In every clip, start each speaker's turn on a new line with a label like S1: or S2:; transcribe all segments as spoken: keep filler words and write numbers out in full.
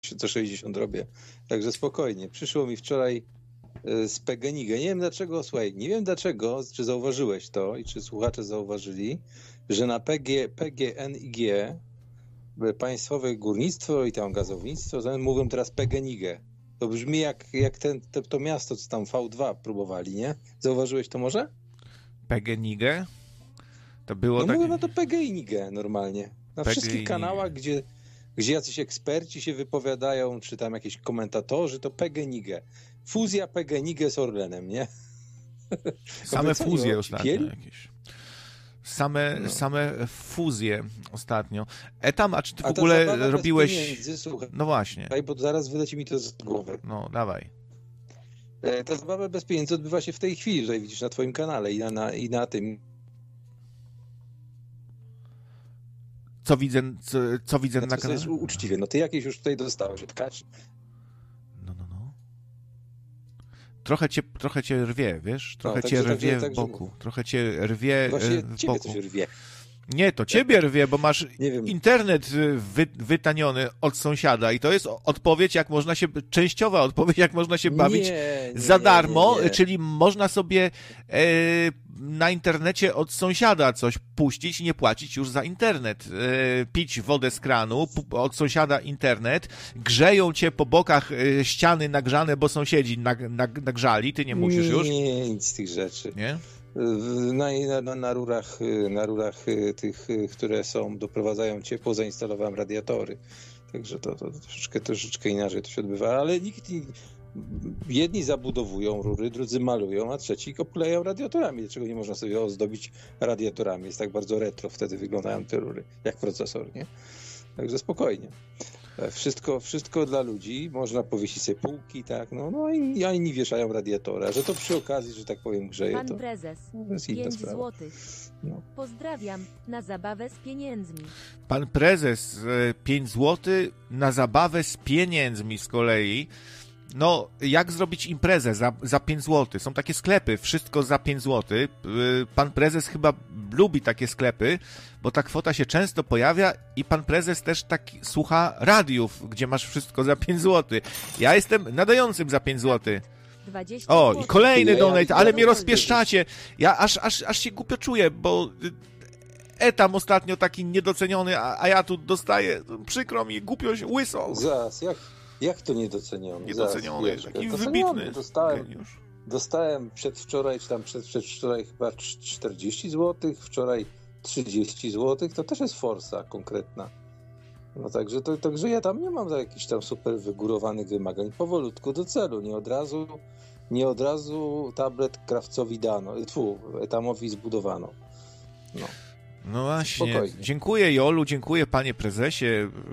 S1: co sześćdziesiąt robię. Także spokojnie. Przyszło mi wczoraj z P G N I G. Nie wiem dlaczego, słuchaj, nie wiem dlaczego, czy zauważyłeś to i czy słuchacze zauważyli, że na P G, P G N I G Państwowe Górnictwo i tam Gazownictwo mówią teraz P G N I G. To brzmi jak, jak ten, to, to miasto, co tam V dwa próbowali, nie? Zauważyłeś to może?
S2: P G N I G? To było
S1: no
S2: takie...
S1: mówię, no to P G N I G normalnie. Na
S2: P G N I G.
S1: Wszystkich kanałach, gdzie, gdzie jacyś eksperci się wypowiadają, czy tam jakieś komentatorzy, to P G N I G. Fuzja P G N I G z Orlenem, nie?
S2: Same
S1: co,
S2: fuzje
S1: no,
S2: ostatnio
S1: pieli?
S2: jakieś. Same,
S1: No.
S2: same fuzje ostatnio. E tam, a czy ty w
S1: A ta
S2: ogóle
S1: zabawa bez
S2: robiłeś...
S1: pieniędzy, słuchaj,
S2: No właśnie.
S1: bo zaraz wyleci mi to z głowy.
S2: No, dawaj.
S1: E, Ta zabawa bez pieniędzy odbywa się w tej chwili, tutaj widzisz na twoim kanale i na, na, i na tym.
S2: Co widzę, co, co widzę
S1: No
S2: na
S1: to
S2: kanale?
S1: jest u- uczciwie. No ty jakieś już tutaj dostałeś od Kaczy.
S2: No, no, no. Trochę cię, trochę cię rwie, wiesz? Trochę
S1: No,
S2: cię
S1: także-
S2: rwie
S1: także-
S2: w
S1: także
S2: boku. Trochę cię rwie
S1: Właśnie
S2: e, w
S1: ciebie
S2: boku.
S1: coś rwie.
S2: Nie, to ciebie rwie, bo masz
S1: Nie wiem.
S2: internet wy, wytaniony od sąsiada i to jest odpowiedź, jak można się, częściowa odpowiedź, jak można się bawić
S1: Nie, nie,
S2: za darmo,
S1: nie, nie.
S2: czyli można sobie e, na internecie od sąsiada coś puścić i nie płacić już za internet. E, pić wodę z kranu, pu- od sąsiada internet, grzeją cię po bokach e, ściany nagrzane, bo sąsiedzi nag, nag, nagrzali, ty nie musisz już.
S1: Nie, nic z tych rzeczy.
S2: Nie?
S1: Na, na, na rurach, na rurach tych, które są, doprowadzają ciepło, zainstalowałem radiatory. Także to, to troszeczkę, troszeczkę inaczej to się odbywa, ale nikt, jedni zabudowują rury, drudzy malują, a trzeci kopleją radiatorami. Dlaczego nie można sobie ozdobić radiatorami? Jest tak bardzo retro, wtedy wyglądają te rury, jak procesor, nie? Także spokojnie. Wszystko, wszystko dla ludzi, można powiesić sobie półki, tak, no, no i a inni wieszają radiatora, że to przy okazji, że tak powiem, grzeje,
S3: Pan
S1: to,
S3: prezes,
S1: to jest inna
S3: pięć
S1: sprawa.
S3: złotych.
S1: No.
S3: Pozdrawiam, na zabawę z pieniędzmi.
S2: Pan prezes, e, pięć złotych na zabawę z pieniędzmi z kolei. No, jak zrobić imprezę za, za pięć złotych? Są takie sklepy, wszystko za pięć złotych. Pan prezes chyba lubi takie sklepy, bo ta kwota się często pojawia i pan prezes też tak słucha radiów, gdzie masz wszystko za pięć złotych. Ja jestem nadającym za pięć złotych.
S3: dwadzieścia
S2: O, i
S3: złotych.
S2: kolejny
S1: Ja-
S2: donate,
S1: ja-
S2: ale
S1: ja-
S2: mnie rozpieszczacie. Ja aż, aż, aż się głupio czuję, bo etam ostatnio taki niedoceniony, a, a ja tu dostaję, przykro mi, głupio się, łyso.
S1: Zaraz, jak, jak to niedoceniony?
S2: Niedoceniony,
S1: Zaraz,
S2: taki
S1: doceniony.
S2: wybitny
S1: Dostałem,
S2: geniusz.
S1: dostałem przedwczoraj, czy tam przed, przedwczoraj chyba czterdzieści złotych, wczoraj trzydzieści złotych, to też jest forsa konkretna. No także, to, także ja tam nie mam za jakichś tam super wygórowanych wymagań. Powolutku do celu, nie od razu, nie od razu tablet krawcowi dano, tfu, etamowi zbudowano. No.
S2: No właśnie,
S1: Spokojnie.
S2: dziękuję Jolu, dziękuję panie prezesie,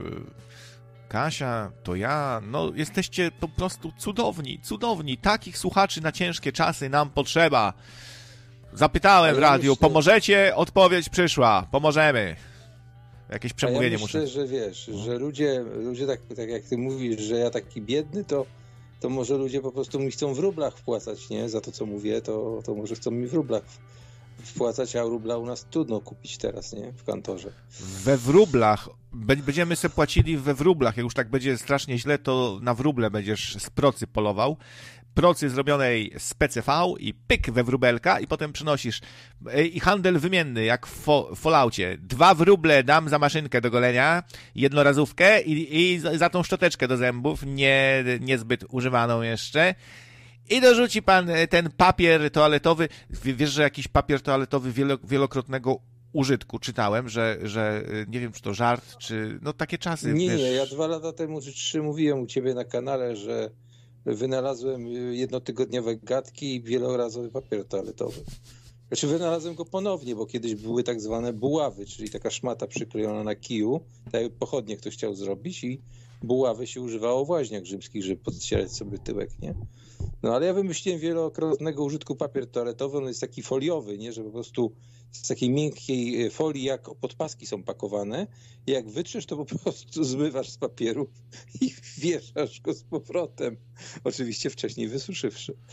S2: Kasia, to ja, no jesteście po prostu cudowni, cudowni, takich słuchaczy na ciężkie czasy nam potrzeba. Zapytałem w
S1: A ja
S2: radiu,
S1: myślę-
S2: pomożecie? Odpowiedź przyszła, pomożemy. Jakieś
S1: A
S2: przemówienie
S1: ja myślę,
S2: muszę.
S1: że wiesz, że ludzie, ludzie tak, tak jak ty mówisz, że ja taki biedny, to, to może ludzie po prostu mi chcą w rublach wpłacać, nie? Za to, co mówię, to, to może chcą mi w rublach wpłacać, a rubla u nas trudno kupić teraz, nie? W kantorze.
S2: We wróblach, Be- będziemy sobie płacili we wróblach, jak już tak będzie strasznie źle, to na wróble będziesz z procy polował. Procy zrobionej z P C V i pyk we wróbelka i potem przynosisz. I handel wymienny, jak w fo- Falloutie. Dwa wróble dam za maszynkę do golenia, jednorazówkę i, i za, za tą szczoteczkę do zębów, nie, niezbyt używaną jeszcze. I dorzuci pan ten papier toaletowy. W- Wiesz, że jakiś papier toaletowy wielo- wielokrotnego użytku czytałem, że, że nie wiem, czy to żart, czy no takie czasy.
S1: Nie,
S2: wiesz.
S1: nie, ja dwa lata temu czy trzy mówiłem u ciebie na kanale, że wynalazłem jednotygodniowe gadki i wielorazowy papier toaletowy. Znaczy wynalazłem go ponownie, bo kiedyś były tak zwane buławy, czyli taka szmata przyklejona na kiju, tak jak pochodnie ktoś chciał zrobić i buławy się używało w łaźniach rzymskich, żeby podcierać sobie tyłek, nie? No ale ja wymyśliłem wielokrotnego użytku papier toaletowy, on jest taki foliowy, nie? Że po prostu z takiej miękkiej folii, jak podpaski są pakowane i jak wytrzesz, to po prostu zmywasz z papieru i wieszasz go z powrotem. Oczywiście wcześniej wysuszywszy.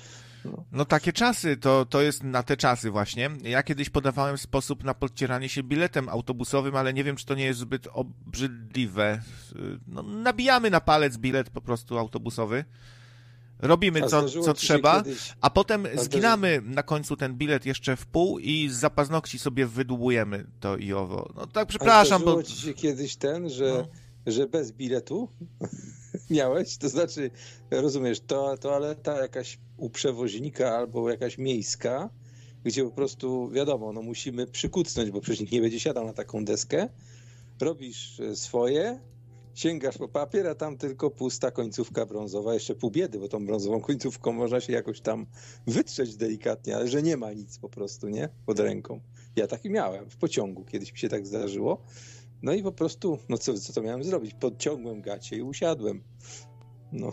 S1: No,
S2: no takie czasy, to, to jest na te czasy właśnie. Ja kiedyś podawałem sposób na podcieranie się biletem autobusowym, ale nie wiem, czy to nie jest zbyt obrzydliwe. No, nabijamy na palec bilet po prostu autobusowy. Robimy
S1: A
S2: co,
S1: zdarzyło
S2: co
S1: ci się
S2: trzeba,
S1: kiedyś-
S2: a potem
S1: a
S2: zginamy na końcu ten bilet jeszcze w pół i z paznokci sobie wydłubujemy to i owo. No tak,
S1: A
S2: przepraszam,
S1: zdarzyło
S2: bo...
S1: ci się kiedyś ten, że,
S2: No.
S1: że bez biletu miałeś? To znaczy, rozumiesz, to, toaleta jakaś u przewoźnika albo jakaś miejska, gdzie po prostu, wiadomo, no musimy przykucnąć, bo przecież nikt nie będzie siadał na taką deskę. Robisz swoje, sięgasz po papier, a tam tylko pusta końcówka brązowa, jeszcze pół biedy, bo tą brązową końcówką można się jakoś tam wytrzeć delikatnie, ale że nie ma nic po prostu, nie? Pod ręką. Ja taki miałem w pociągu, kiedyś mi się tak zdarzyło. No i po prostu, no co, co to miałem zrobić? Podciągłem gacie i usiadłem. No,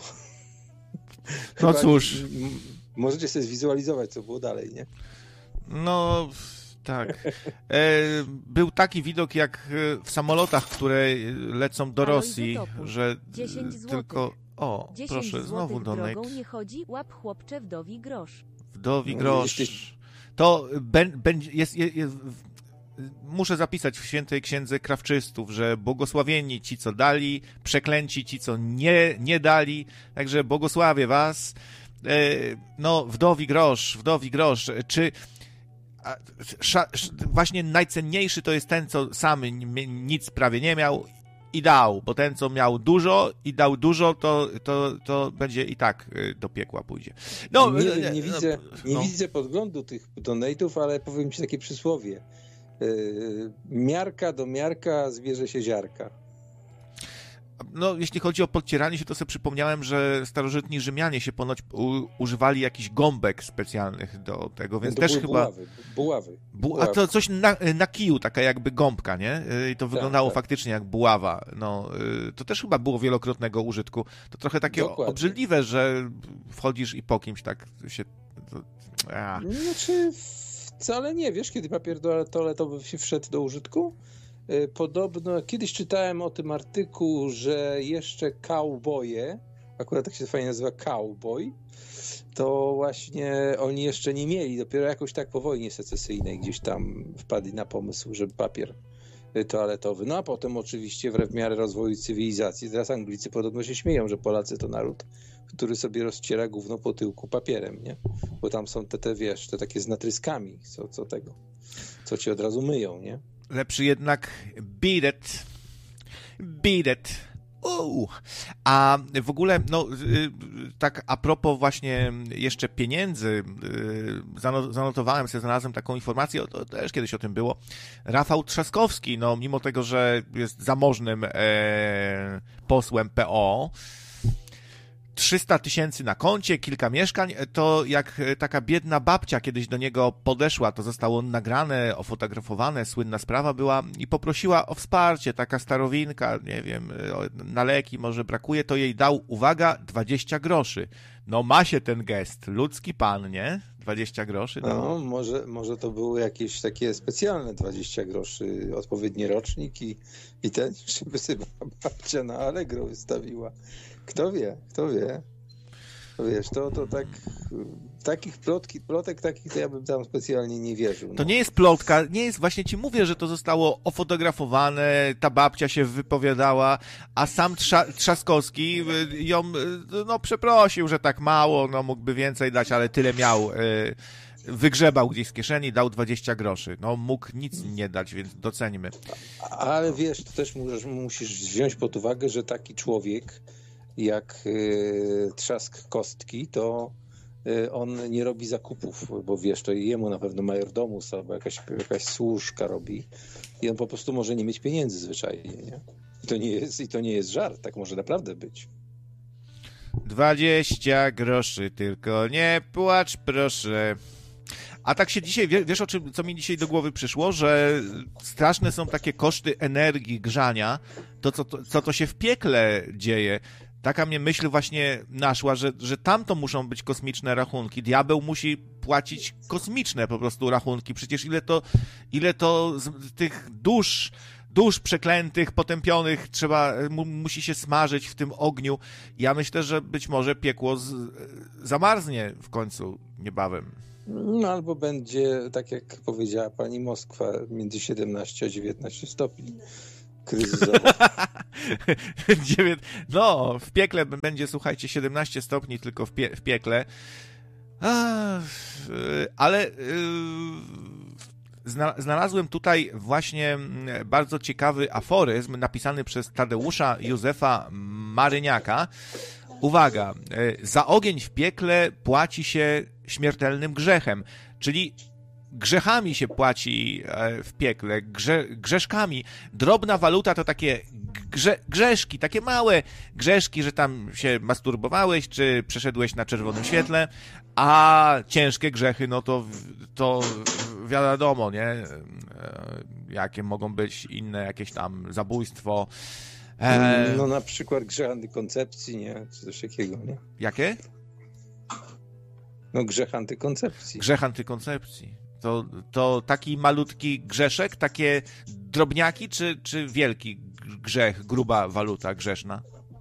S2: No
S1: Chyba
S2: cóż,
S1: m- m- możecie sobie zwizualizować, co było dalej, nie?
S2: no tak. E, był taki widok jak e, w samolotach, które lecą do
S3: Aloj
S2: Rosji,
S3: Zetopus.
S2: że
S3: dziesięć
S2: e,
S3: złotych.
S2: tylko... O,
S3: dziesięć
S2: proszę, znowu
S3: złotych
S2: donate.
S3: drogą nie chodzi, łap chłopcze wdowi grosz.
S2: Wdowi
S1: No,
S2: grosz.
S1: jesteś-
S2: To będzie, jest, jest, jest, muszę zapisać w Świętej Księdze Krawczystów, że błogosławieni ci, co dali, przeklęci ci, co nie, nie dali, także błogosławię was. E, no, wdowi grosz, wdowi grosz. Czy a, sza, sz, właśnie najcenniejszy to jest ten, co sam n- nic prawie nie miał i dał, bo ten, co miał dużo i dał dużo, to, to, to będzie i tak y, do piekła pójdzie. No,
S1: nie,
S2: e,
S1: nie,
S2: e,
S1: widzę, nie
S2: no.
S1: widzę podglądu tych donate'ów, ale powiem ci takie przysłowie. Yy, miarka do miarka zbierze się ziarka.
S2: No, jeśli chodzi o podcieranie się, to sobie przypomniałem, że starożytni Rzymianie się ponoć u, używali jakichś gąbek specjalnych do tego, więc
S1: to
S2: też
S1: były
S2: chyba...
S1: buławy. buławy.
S2: Bu... A to coś na, na kiju, taka jakby gąbka, nie? I to wyglądało
S1: tak.
S2: faktycznie jak buława. No, y, to też chyba było wielokrotnego użytku. To trochę takie
S1: Dokładnie.
S2: obrzydliwe, że wchodzisz i po kimś tak się... To... A.
S1: Znaczy, wcale nie. Wiesz, kiedy papier toaletowy się wszedł do użytku? Yy, Podobno, kiedyś czytałem o tym artykuł, że jeszcze cowboye, akurat tak się fajnie nazywa cowboy, to właśnie oni jeszcze nie mieli, dopiero jakoś tak po wojnie secesyjnej gdzieś tam wpadli na pomysł, żeby papier toaletowy. No a potem oczywiście w miarę rozwoju cywilizacji, teraz Anglicy podobno się śmieją, że Polacy to naród, który sobie rozciera gówno po tyłku papierem, nie? Bo tam są te, te wiesz, te takie z natryskami, co, co tego, co ci od razu myją, nie?
S2: Lepszy jednak beat it. Beat it. Uuu. A w ogóle, no, y, tak a propos właśnie jeszcze pieniędzy, y, zano- zanotowałem sobie, znalazłem taką informację, to też kiedyś o tym było. Rafał Trzaskowski, no, mimo tego, że jest zamożnym e, posłem P O, trzysta tysięcy na koncie, kilka mieszkań, to jak taka biedna babcia kiedyś do niego podeszła, to zostało nagrane, ofotografowane, słynna sprawa była i poprosiła o wsparcie, taka starowinka, nie wiem, na leki może brakuje, to jej dał, uwaga, dwadzieścia groszy. No ma się ten gest, ludzki pan, nie? dwadzieścia groszy. No,
S1: No, może, może to były jakieś takie specjalne dwadzieścia groszy, odpowiedni rocznik i, i ten, żeby sobie babcia na Allegro wystawiła. Kto wie, kto wie. Wiesz, to, to tak, takich plotki, plotek takich to ja bym tam specjalnie nie wierzył. No.
S2: To nie jest plotka, nie jest, właśnie ci mówię, że to zostało ofotografowane, ta babcia się wypowiadała, a sam Trza, Trzaskowski ją, no przeprosił, że tak mało, no mógłby więcej dać, ale tyle miał, wygrzebał gdzieś z kieszeni, dał dwadzieścia groszy. No mógł nic nie dać, więc doceńmy.
S1: Ale wiesz, to też musisz, musisz wziąć pod uwagę, że taki człowiek jak y, Trzask Kostki, to y, on nie robi zakupów, bo wiesz, to jemu na pewno majordomus albo jakaś, jakaś służka robi i on po prostu może nie mieć pieniędzy zwyczajnie, nie? I to nie jest, i to nie jest żart, tak może naprawdę być.
S2: dwadzieścia groszy, tylko nie płacz, proszę. A tak się dzisiaj, wiesz o czym, co mi dzisiaj do głowy przyszło, że straszne są takie koszty energii, grzania, to co to, co to się w piekle dzieje. Taka mnie myśl właśnie naszła, że, że tam to muszą być kosmiczne rachunki. Diabeł musi płacić kosmiczne po prostu rachunki. Przecież ile to, ile to z tych dusz dusz przeklętych, potępionych, trzeba, mu, musi się smażyć w tym ogniu. Ja myślę, że być może piekło z, zamarznie w końcu niebawem.
S1: No albo będzie, tak jak powiedziała pani Moskwa, między siedemnaście a dziewiętnaście stopni kryzysowo.
S2: No, w piekle będzie, słuchajcie, siedemnaście stopni tylko w, pie, w piekle. A, ale znalazłem tutaj właśnie bardzo ciekawy aforyzm napisany przez Tadeusza Józefa Maryniaka. Uwaga, za ogień w piekle płaci się śmiertelnym grzechem, czyli grzechami się płaci w piekle, grze, grzeszkami. Drobna waluta to takie grze, grzeszki, takie małe grzeszki, że tam się masturbowałeś, czy przeszedłeś na czerwonym świetle, a ciężkie grzechy, no to, to wiadomo, nie? Jakie mogą być inne, jakieś tam zabójstwo.
S1: E... No na przykład grzech antykoncepcji, nie? Czy coś takiego, nie?
S2: Jakie?
S1: No grzech antykoncepcji.
S2: Grzech antykoncepcji. To, to taki malutki grzeszek, takie drobniaki, czy, czy wielki grzech, gruba waluta grzeszna?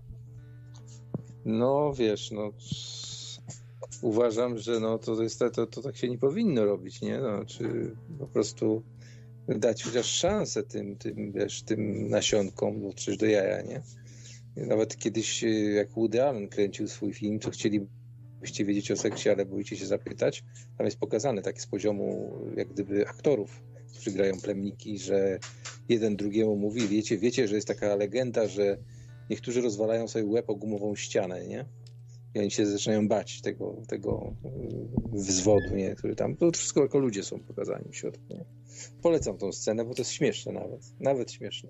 S1: No wiesz, no uważam, że no, to, jest, to, to tak się nie powinno robić, nie? No, czy po prostu dać chociaż szansę tym, tym, wiesz, tym nasionkom dotrzeć do jaja, nie? Nawet kiedyś, jak Woody Allen kręcił swój film, to chcielibyście wiedzieć o seksie, ale boicie się zapytać. Tam jest pokazane tak z poziomu jak gdyby aktorów, którzy grają plemniki, że jeden drugiemu mówi, wiecie, wiecie, że jest taka legenda, że niektórzy rozwalają sobie łeb o gumową ścianę, nie? I oni się zaczynają bać tego, tego wzwodu, nie? Który tam, to wszystko jako ludzie są pokazani w środku, nie? Polecam tą scenę, bo to jest śmieszne nawet. Nawet śmieszne.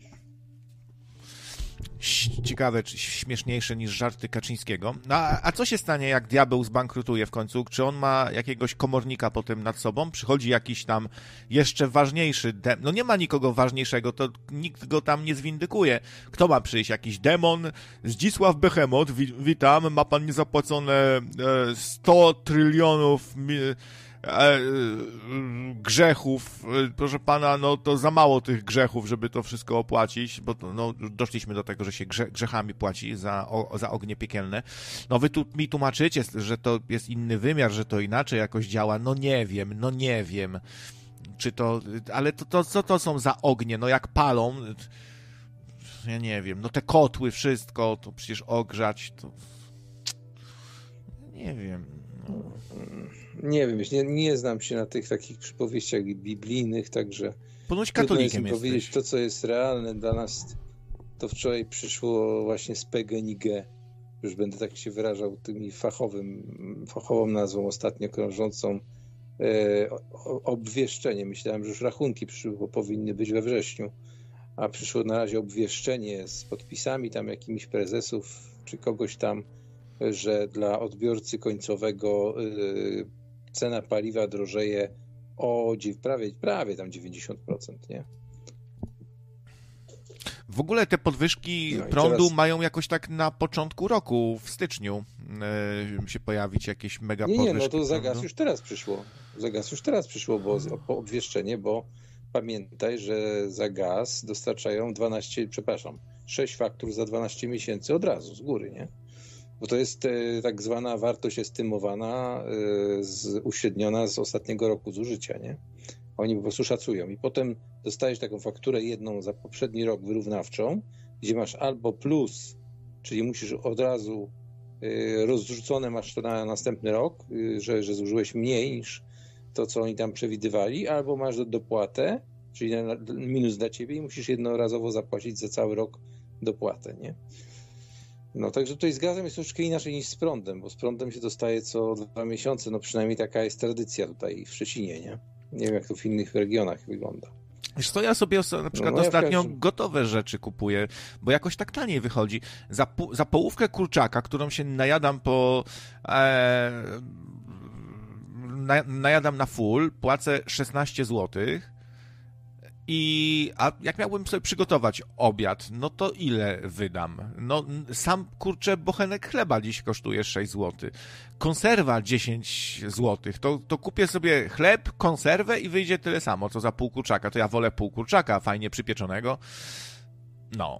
S2: Ciekawe, czy śmieszniejsze niż żarty Kaczyńskiego. No, a, a co się stanie, jak diabeł zbankrutuje w końcu? Czy on ma jakiegoś komornika potem nad sobą? Przychodzi jakiś tam jeszcze ważniejszy demon. No nie ma nikogo ważniejszego, to nikt go tam nie zwindykuje. Kto ma przyjść? Jakiś demon? Zdzisław Behemoth, wi- witam, ma pan niezapłacone e, sto trylionów mi- E, grzechów, proszę pana, no to za mało tych grzechów, żeby to wszystko opłacić, bo to, no, doszliśmy do tego, że się grze, grzechami płaci za, o, za ognie piekielne. No wy tu mi tłumaczycie, że to jest inny wymiar, że to inaczej jakoś działa. No nie wiem, no nie wiem. Czy to, ale to, to co to są za ognie? No jak palą, ja nie wiem, no te kotły, wszystko, to przecież ogrzać, to nie wiem. No.
S1: Nie wiem, nie, nie znam się na tych takich przypowieściach biblijnych, także
S2: ponoć katolikiem
S1: jest powiedzieć to, co jest realne dla nas. To wczoraj przyszło właśnie z P G N I G, już będę tak się wyrażał tymi fachowym, fachową nazwą ostatnio krążącą, e, obwieszczenie. Myślałem, że już rachunki przyszły, bo powinny być we wrześniu, a przyszło na razie obwieszczenie z podpisami tam jakimiś prezesów czy kogoś tam, że dla odbiorcy końcowego y, cena paliwa drożeje o prawie, prawie tam dziewięćdziesiąt procent, nie?
S2: W ogóle te podwyżki no prądu teraz... mają jakoś tak na początku roku, w styczniu yy, się pojawić jakieś mega
S1: nie,
S2: podwyżki.
S1: Nie, no to za
S2: prądu.
S1: gaz już teraz przyszło. Za gaz już teraz przyszło, bo po obwieszczenie, bo pamiętaj, że za gaz dostarczają dwanaście, przepraszam, sześć faktur za dwanaście miesięcy od razu, z góry, nie? Bo to jest e, tak zwana wartość estymowana, e, z, uśredniona z ostatniego roku zużycia, nie? Oni po prostu szacują i potem dostajesz taką fakturę jedną za poprzedni rok wyrównawczą, gdzie masz albo plus, czyli musisz od razu e, rozrzucone masz to na następny rok, e, że, że zużyłeś mniej niż to, co oni tam przewidywali, albo masz do, dopłatę, czyli na, minus dla ciebie i musisz jednorazowo zapłacić za cały rok dopłatę, nie? No także tutaj z gazem jest troszkę inaczej niż z prądem, bo z prądem się dostaje co dwa miesiące, no przynajmniej taka jest tradycja tutaj w Szczecinie, nie? Nie wiem, jak to w innych regionach wygląda.
S2: Wiesz co, ja sobie na przykład no, no ostatnio ja każdym... gotowe rzeczy kupuję, bo jakoś tak taniej wychodzi. Za, za połówkę kurczaka, którą się najadam po... E, na, najadam na full, płacę szesnaście złotych I a jak miałbym sobie przygotować obiad, no to ile wydam? No sam, kurczę, bochenek chleba dziś kosztuje sześć złotych. Konserwa dziesięć złotych. To, to kupię sobie chleb, konserwę i wyjdzie tyle samo, co za pół kurczaka. To ja wolę pół kurczaka, fajnie przypieczonego. No.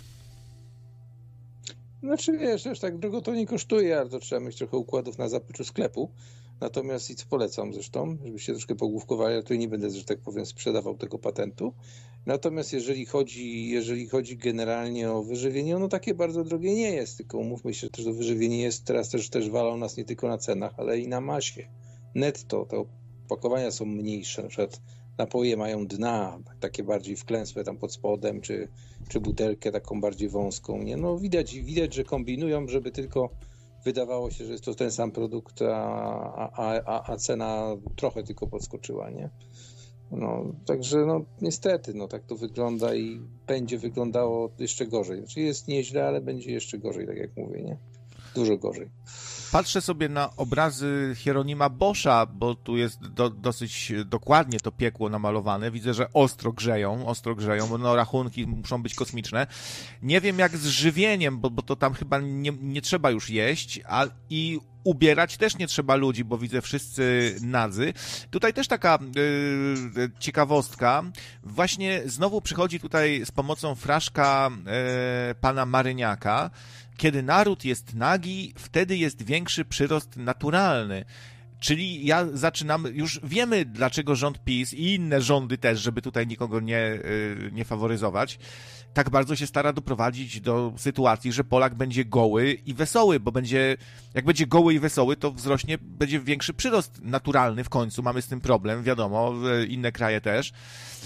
S1: Znaczy wiesz, też tak drogo to nie kosztuje, ale to trzeba mieć trochę układów na zapleczu sklepu. Natomiast i co polecam zresztą, żebyście troszkę pogłówkowali, ale tu nie będę, że tak powiem, sprzedawał tego patentu. Natomiast jeżeli chodzi, jeżeli chodzi generalnie o wyżywienie, ono takie bardzo drogie nie jest, tylko umówmy się, że to wyżywienie jest teraz też, też walą nas nie tylko na cenach, ale i na masie. Netto, te opakowania są mniejsze, na przykład napoje mają dna, takie bardziej wklęsłe tam pod spodem, czy, czy butelkę taką bardziej wąską, nie? No widać, widać, że kombinują, żeby tylko wydawało się, że jest to ten sam produkt, a, a, a cena trochę tylko podskoczyła, nie? No, także no niestety, no tak to wygląda i będzie wyglądało jeszcze gorzej. Znaczy jest nieźle, ale będzie jeszcze gorzej, tak jak mówię, nie? Dużo gorzej.
S2: Patrzę sobie na obrazy Hieronima Boscha, bo tu jest do, dosyć dokładnie to piekło namalowane. Widzę, że ostro grzeją, ostro grzeją, bo no, rachunki muszą być kosmiczne. Nie wiem jak z żywieniem, bo, bo to tam chyba nie, nie trzeba już jeść, a i ubierać też nie trzeba ludzi, bo widzę wszyscy nadzy. Tutaj też taka yy, ciekawostka. Właśnie znowu przychodzi tutaj z pomocą fraszka yy, pana Maryniaka. Kiedy naród jest nagi, wtedy jest większy przyrost naturalny. Czyli ja zaczynam, już wiemy dlaczego rząd PiS i inne rządy też, żeby tutaj nikogo nie, nie faworyzować, tak bardzo się stara doprowadzić do sytuacji, że Polak będzie goły i wesoły, bo będzie, jak będzie goły i wesoły, to wzrośnie, będzie większy przyrost naturalny w końcu, mamy z tym problem, wiadomo, inne kraje też.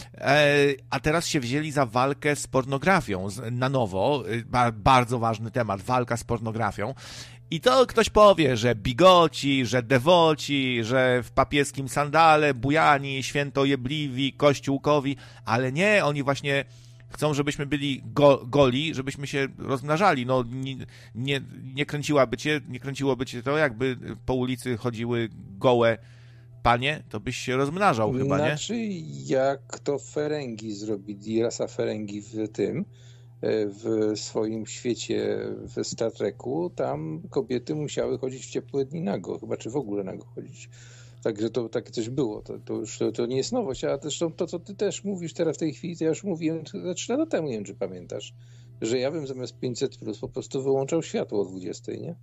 S2: A teraz się wzięli za walkę z pornografią na nowo, bardzo ważny temat, walka z pornografią. I to ktoś powie, że bigoci, że dewoci, że w papieskim sandale, bujani, świętojebliwi, kościółkowi, ale nie, oni właśnie chcą, żebyśmy byli go, goli, żebyśmy się rozmnażali. No nie, nie, nie kręciłaby cię, nie kręciłoby cię to, jakby po ulicy chodziły gołe panie, to byś się rozmnażał chyba, nie?
S1: Znaczy, jak to Ferengi zrobili, rasa Ferengi w tym, w swoim świecie w Star Treku, tam kobiety musiały chodzić w ciepłe dni nago, chyba czy w ogóle nago chodzić. Także to takie coś było, to, to już to, to nie jest nowość, a zresztą to, co ty też mówisz teraz w tej chwili, to ja już mówiłem trzy lata temu, nie wiem, czy pamiętasz, że ja bym zamiast pięćset plus po prostu wyłączał światło o dwudziestej, nie?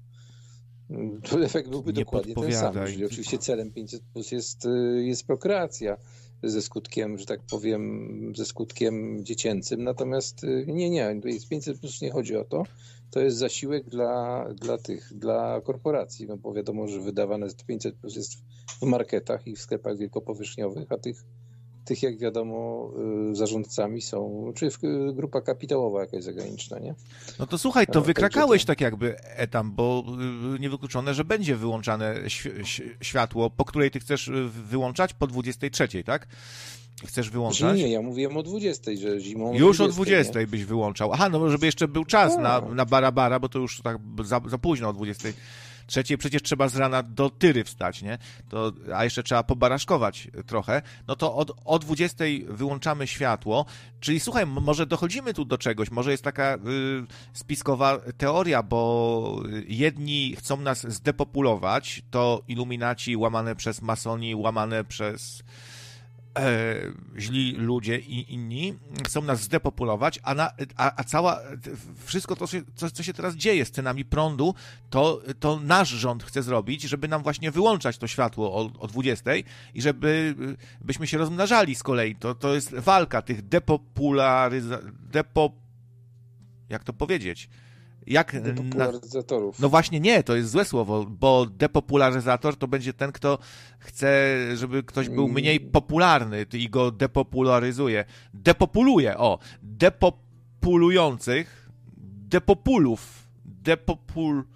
S1: To efekt byłby nie dokładnie ten sam. Czyli oczywiście celem pięćset plus jest, jest prokreacja ze skutkiem, że tak powiem, ze skutkiem dziecięcym. Natomiast nie, nie, pięćset plus nie chodzi o to. To jest zasiłek dla, dla tych, dla korporacji, no bo wiadomo, że wydawane pięćset plus jest w marketach i w sklepach wielkopowierzchniowych, a tych, tych jak wiadomo, zarządcami są, czy grupa kapitałowa jakaś zagraniczna, nie?
S2: No to słuchaj, to
S1: no,
S2: wykrakałeś
S1: to...
S2: tak jakby etam, bo niewykluczone, że będzie wyłączane światło, po której ty chcesz wyłączać? Po dwudziestej trzeciej, tak? Chcesz wyłączać?
S1: Nie, ja mówiłem o dwudziestej, że zimą...
S2: Już o dwudziestej byś wyłączał. Aha, no żeby jeszcze był czas na, na bara-bara, bo to już tak za, za późno o dwudziestej trzeciej. Przecież trzeba z rana do tyry wstać, nie? To, a jeszcze trzeba pobaraszkować trochę. No to od, o dwudziestej wyłączamy światło. Czyli słuchaj, może dochodzimy tu do czegoś. Może jest taka y, spiskowa teoria, bo jedni chcą nas zdepopulować. To iluminaci łamane przez masoni, łamane przez... E, źli ludzie i inni chcą nas zdepopulować, a, na, a, a cała, wszystko to, co, co się teraz dzieje z cenami prądu, to, to nasz rząd chce zrobić, żeby nam właśnie wyłączać to światło o, o dwudziestej i żeby byśmy się rozmnażali z kolei. To, to jest walka tych depopularyzatorów, depo... jak to powiedzieć? Jak
S1: depopularyzatorów.
S2: No właśnie nie, to jest złe słowo, bo depopularyzator to będzie ten, kto chce, żeby ktoś był mniej popularny i go depopularyzuje. Depopuluje, o, depopulujących, depopulów, depopul...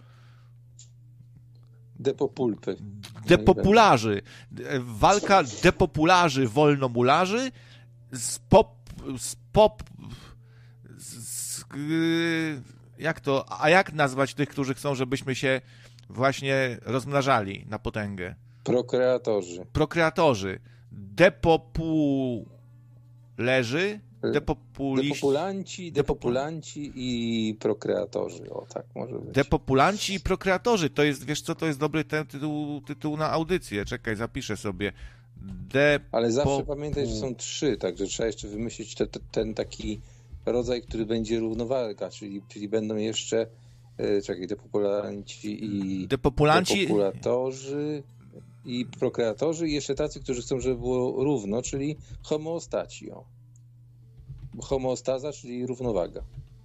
S1: Depopulpy.
S2: Depopularzy. Walka depopularzy, wolnomularzy z pop... z pop... z... Jak to, a jak nazwać tych, którzy chcą, żebyśmy się właśnie rozmnażali na potęgę?
S1: Prokreatorzy.
S2: Prokreatorzy. Depopu... leży, depopuli...
S1: depopulanci, depopulanci i prokreatorzy. O, tak może być.
S2: Depopulanci i prokreatorzy. To jest, wiesz co, to jest dobry ten tytuł, tytuł na audycję. Czekaj, zapiszę sobie. Depo...
S1: Ale zawsze pamiętaj, że są trzy, także trzeba jeszcze wymyślić te, te, ten taki rodzaj, który będzie równowaga, czyli, czyli będą jeszcze e, czekaj, depopulanci i
S2: Depopulanci...
S1: depopulatorzy i prokreatorzy i jeszcze tacy, którzy chcą, żeby było równo, czyli homeostaci. O. Homeostaza, czyli równowaga.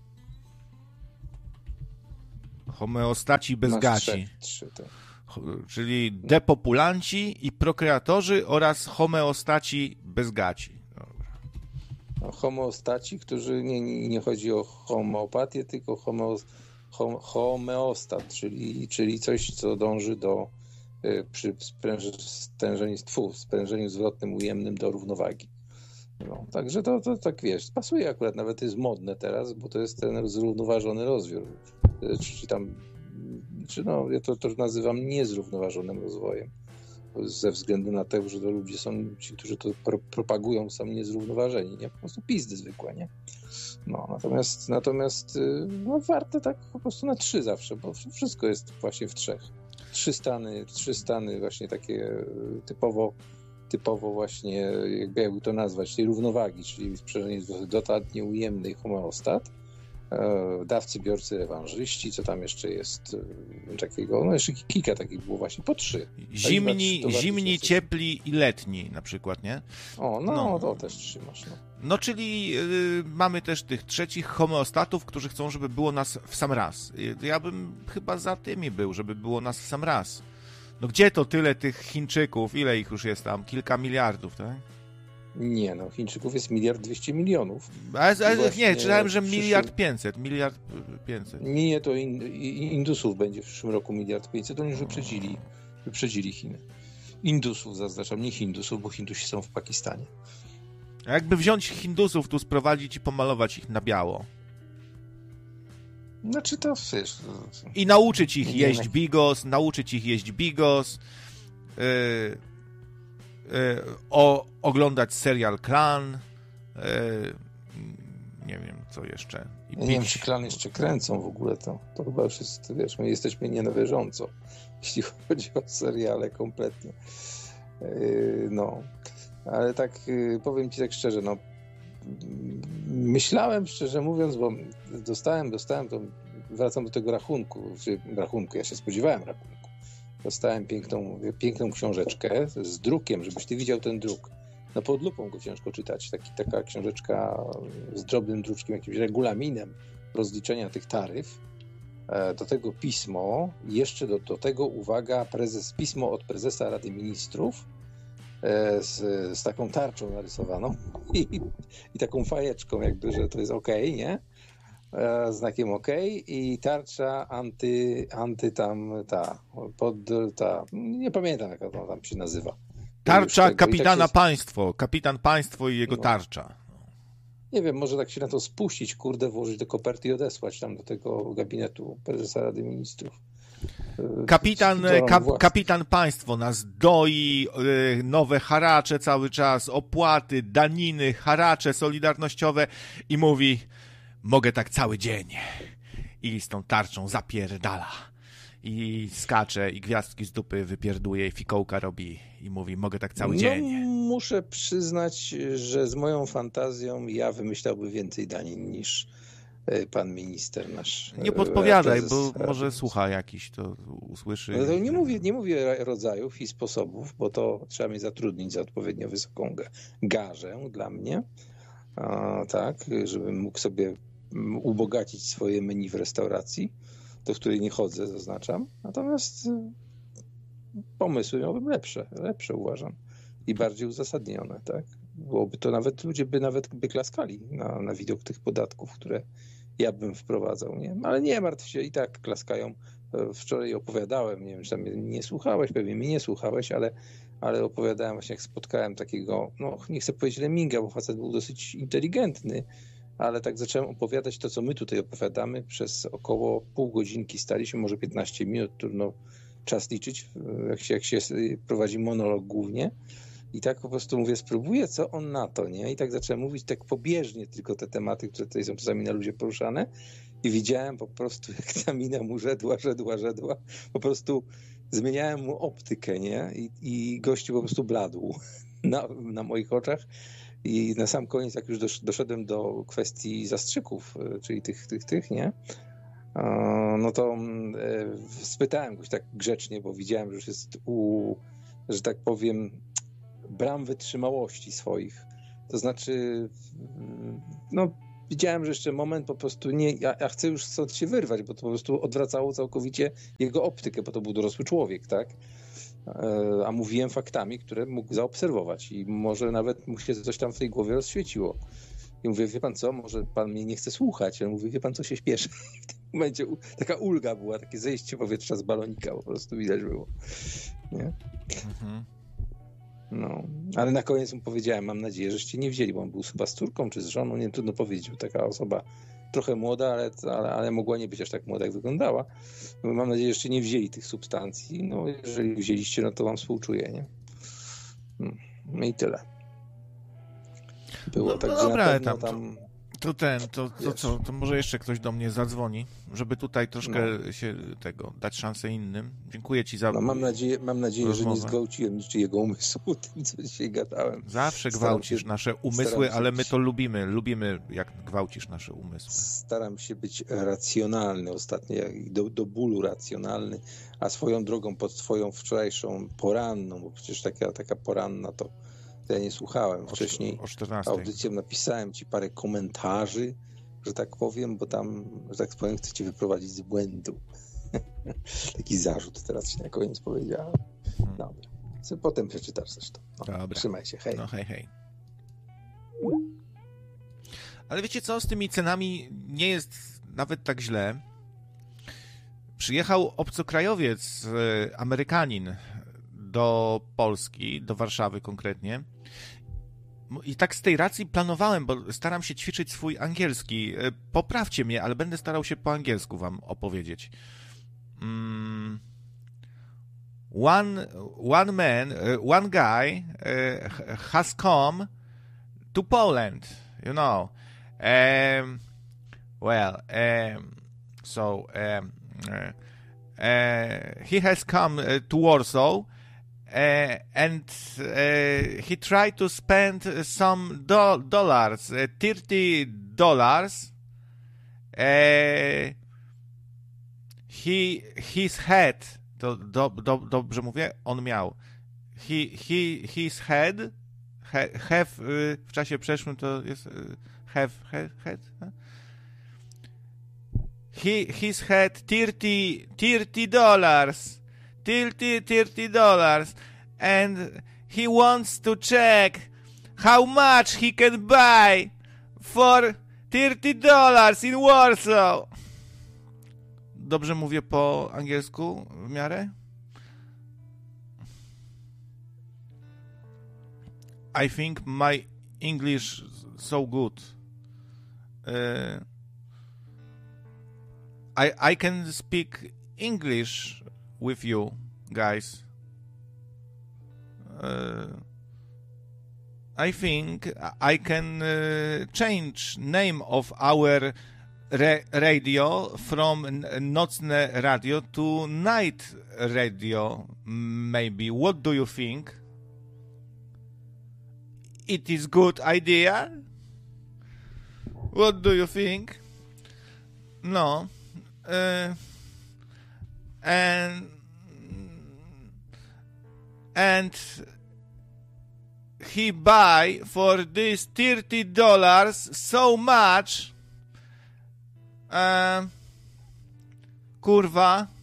S2: Homeostaci bez
S1: Masz
S2: gaci.
S1: Trzy, trzy, tak.
S2: Czyli depopulanci i prokreatorzy oraz homeostaci bez gaci. Dobra.
S1: No, homeostaci, którzy nie, nie, nie chodzi o homeopatię, tylko homeo, hom, homeostat, czyli, czyli coś, co dąży do y, przy sprężeniu, tfu, sprężeniu zwrotnym ujemnym do równowagi. No, także to, to tak wiesz, pasuje akurat, nawet jest modne teraz, bo to jest ten zrównoważony rozwój. Czy tam, czy no, ja to, to nazywam niezrównoważonym rozwojem. Ze względu na to, że to ludzie są, ci, którzy to pro, propagują, są niezrównoważeni, nie? Po prostu pizdy zwykłe, nie? No, natomiast, natomiast no, warto tak po prostu na trzy zawsze, bo wszystko jest właśnie w trzech. Trzy stany, trzy stany właśnie takie typowo typowo właśnie, jakby, jakby to nazwać, tej równowagi, czyli sprzężenie dodatnie ujemnej homeostat, dawcy, biorcy, rewanżyści, co tam jeszcze jest takiego, no jeszcze kilka takich było właśnie, po trzy.
S2: Zimni, trzy zimni ciepli i letni na przykład, nie?
S1: O, no, no. to też trzymasz. No,
S2: no czyli y, mamy też tych trzecich homeostatów, którzy chcą, żeby było nas w sam raz. Ja bym chyba za tymi był, żeby było nas w sam raz. No gdzie to tyle tych Chińczyków? Ile ich już jest tam? Kilka miliardów, tak?
S1: Nie, no Chińczyków jest miliard dwieście milionów.
S2: Ale, ale nie, czytałem, że miliard pięćset. Miliard pięćset.
S1: Nie, nie, to in, Indusów będzie w przyszłym roku miliard pięćset. Oni już wyprzedzili, wyprzedzili Chiny. Indusów zaznaczam, nie Hindusów, bo Hindusi są w Pakistanie.
S2: A jakby wziąć Hindusów, tu sprowadzić i pomalować ich na biało.
S1: Znaczy to wiesz...
S2: I nauczyć ich jeść bigos, nauczyć ich jeść bigos, yy, yy, o, oglądać serial Klan, yy, nie wiem co jeszcze. I
S1: nie wiem, czy Klan jeszcze kręcą w ogóle to. To chyba już jest, wiesz, my jesteśmy nie na bieżąco, jeśli chodzi o seriale kompletnie. Yy, no, ale tak yy, powiem ci tak szczerze, no myślałem, szczerze mówiąc, bo dostałem, dostałem to, wracam do tego rachunku, czy rachunku, ja się spodziewałem rachunku. Dostałem piękną, piękną książeczkę z drukiem, żebyś ty widział ten druk. No pod lupą go ciężko czytać. Taki, taka książeczka z drobnym druczkiem, jakimś regulaminem rozliczenia tych taryf. Do tego pismo, jeszcze do, do tego, uwaga, prezes, pismo od prezesa Rady Ministrów, Z, z taką tarczą narysowaną i, i taką fajeczką jakby, że to jest okej, nie? E, znakiem okej i tarcza anty, anty tam ta, pod ta, nie pamiętam jak to tam się nazywa.
S2: Tarcza
S1: tego,
S2: kapitana
S1: tak się...
S2: państwo, kapitan państwo i jego no. tarcza.
S1: Nie wiem, może tak się na to spuścić, kurde, włożyć do koperty i odesłać tam do tego gabinetu prezesa Rady Ministrów.
S2: Kapitan, kap, kapitan państwo nas doi, yy, nowe haracze cały czas, opłaty, daniny, haracze solidarnościowe i mówi, mogę tak cały dzień. I z tą tarczą zapierdala. I skacze, i gwiazdki z dupy wypierduje, i fikołka robi i mówi, mogę tak cały
S1: no,
S2: dzień.
S1: Muszę przyznać, że z moją fantazją ja wymyślałbym więcej danin niż pan minister nasz.
S2: Nie podpowiadaj, bo może słucha jakiś, to usłyszy.
S1: Ale to nie mówię, nie mówię rodzajów i sposobów, bo to trzeba mnie zatrudnić za odpowiednio wysoką garzę dla mnie, a, tak, żebym mógł sobie ubogacić swoje menu w restauracji, do której nie chodzę, zaznaczam. Natomiast pomysły miałbym lepsze, lepsze uważam i bardziej uzasadnione, tak. Byłoby to nawet, ludzie by nawet by klaskali na, na widok tych podatków, które ja bym wprowadzał, nie? Ale nie martw się, i tak klaskają. Wczoraj opowiadałem, nie wiem, czy tam nie słuchałeś, pewnie mnie nie słuchałeś, ale, ale opowiadałem właśnie, jak spotkałem takiego, no nie chcę powiedzieć leminga, bo facet był dosyć inteligentny, ale tak zacząłem opowiadać to, co my tutaj opowiadamy. Przez około pół godzinki staliśmy, może piętnaście minut, trudno czas liczyć, jak się, jak się prowadzi monolog głównie. I tak po prostu mówię, spróbuję, co on na to, nie? I tak zacząłem mówić tak pobieżnie tylko te tematy, które tutaj są czasami na ludzie poruszane i widziałem po prostu, jak ta mina mu żedła, żedła, żedła. Po prostu zmieniałem mu optykę, nie? I, i gościu po prostu bladł na, na moich oczach. I na sam koniec, jak już dosz, doszedłem do kwestii zastrzyków, czyli tych, tych, tych, nie? No to e, spytałem go tak grzecznie, bo widziałem, że już jest u, że tak powiem, bram wytrzymałości swoich. To znaczy, no widziałem, że jeszcze moment po prostu nie, ja, ja chcę już stąd się wyrwać, bo to po prostu odwracało całkowicie jego optykę, bo to był dorosły człowiek, tak? A mówiłem faktami, które mógł zaobserwować i może nawet mu się coś tam w tej głowie rozświeciło. I mówię, wie pan co, może pan mnie nie chce słuchać. Ja mówię, wie pan co, się śpieszy. W tym momencie taka ulga była, takie zejście powietrza z balonika po prostu widać było. Nie? Mhm. No, ale na koniec mu powiedziałem, mam nadzieję, żeście nie wzięli, bo on był chyba z córką czy z żoną, nie trudno powiedzieć, taka osoba trochę młoda, ale, ale, ale mogła nie być aż tak młoda, jak wyglądała. Mam nadzieję, że jeszcze nie wzięli tych substancji. No, jeżeli wzięliście, no to wam współczuję, nie? No i tyle. Było
S2: no,
S1: tak,
S2: no
S1: że
S2: dobra,
S1: na pewno
S2: tam,
S1: tam...
S2: To ten, to, to co, to może jeszcze ktoś do mnie zadzwoni, żeby tutaj troszkę no. się tego, dać szansę innym. Dziękuję ci za
S1: no, mam nadzieję, mam nadzieję,
S2: rozmowę.
S1: że nie zgwałciłem niczyjego umysłu tym, co dzisiaj gadałem.
S2: Zawsze gwałcisz się, nasze umysły, ale my to lubimy. Lubimy, jak gwałcisz nasze umysły. Staram
S1: się być racjonalny ostatnio, do, do bólu racjonalny, a swoją drogą pod twoją wczorajszą poranną, bo przecież taka, taka poranna to ja nie słuchałem wcześniej.
S2: O czternastej
S1: Audycją napisałem ci parę komentarzy, że tak powiem, bo tam, że tak powiem, chcę cię wyprowadzić z błędu. Taki zarzut teraz ci na koniec powiedziałem. Dobra. Co potem przeczytasz zresztą. No,
S2: dobra.
S1: Trzymaj się, hej.
S2: No hej, hej. Ale wiecie co, z tymi cenami nie jest nawet tak źle. Przyjechał obcokrajowiec, Amerykanin, do Polski, do Warszawy konkretnie. I tak z tej racji planowałem, bo staram się ćwiczyć swój angielski. Poprawcie mnie, ale będę starał się po angielsku wam opowiedzieć. Mm. One, one man, one guy uh, has come to Poland, you know. Um, well, um, so um, uh, uh, he has come uh, to Warsaw. Uh, and uh, he tried to spend some do- dollars, uh, thirty dollars. Uh, he his head, to do, do, dobrze mówię, on miał. He he his head, he, have y, w czasie przeszłym to jest y, have he, head. Huh? He his head thirty thirty dollars. thirty, thirty dollars, and he wants to check how much he can buy for thirty dollars in Warsaw. Dobrze mówię po angielsku w miarę? I think my English so good. Uh, I I can speak English with you guys. Uh, I think I can uh, change name of our ra- radio from nocne radio to night radio, maybe. What do you think? It is good idea? What do you think? No. Uh, and and he buy for this thirty dollars so much uh, kurwa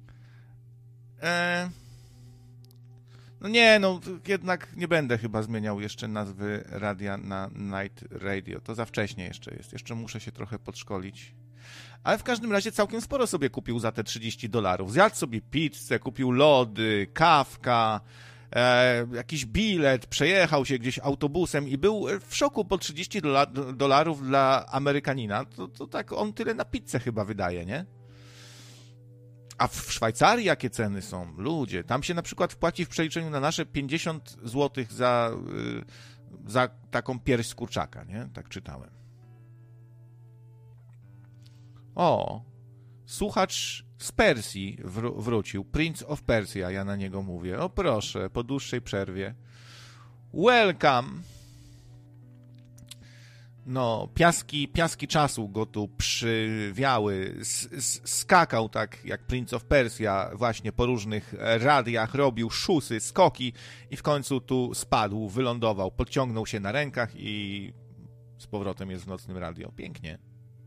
S2: uh, no nie, no jednak nie będę chyba zmieniał jeszcze nazwy radia na Night Radio, to za wcześnie jeszcze jest, jeszcze muszę się trochę podszkolić. Ale w każdym razie całkiem sporo sobie kupił za te trzydzieści dolarów. Zjadł sobie pizzę, kupił lody, kawka, e, jakiś bilet, przejechał się gdzieś autobusem i był w szoku, bo trzydzieści dolarów dla Amerykanina, to, to tak on tyle na pizzę chyba wydaje, nie? A w Szwajcarii jakie ceny są? Ludzie, tam się na przykład wpłaci w przeliczeniu na nasze pięćdziesiąt złotych za, y, za taką pierś z kurczaka, nie? Tak czytałem. O, słuchacz z Persji wró- wrócił. Prince of Persia, ja na niego mówię. O proszę, po dłuższej przerwie. Welcome. No, piaski, piaski czasu go tu przywiały. S- s- skakał tak jak Prince of Persia właśnie po różnych radiach, robił szusy, skoki i w końcu tu spadł, wylądował, podciągnął się na rękach i z powrotem jest w nocnym radio. Pięknie.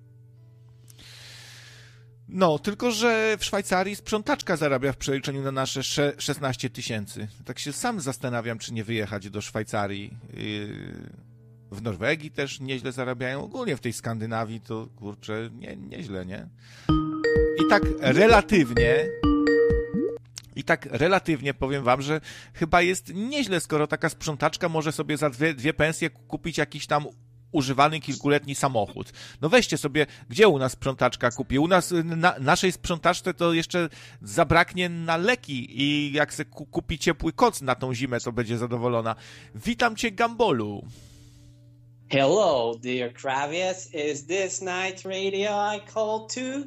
S2: No, tylko że w Szwajcarii sprzątaczka zarabia w przeliczeniu na nasze szesnaście tysięcy. Tak się sam zastanawiam, czy nie wyjechać do Szwajcarii. W Norwegii też nieźle zarabiają. Ogólnie w tej Skandynawii to, kurczę, nie, nieźle, nie? I tak relatywnie... I tak relatywnie powiem wam, że chyba jest nieźle, skoro taka sprzątaczka może sobie za dwie, dwie pensje kupić jakiś tam używany kilkuletni samochód. No weźcie sobie, gdzie u nas sprzątaczka kupi? U nas, na, naszej sprzątaczce to jeszcze zabraknie na leki i jak se kupi ciepły koc na tą zimę, to będzie zadowolona. Witam cię, Gambolu.
S4: Hello, dear Kraviec. Is this night radio I call to?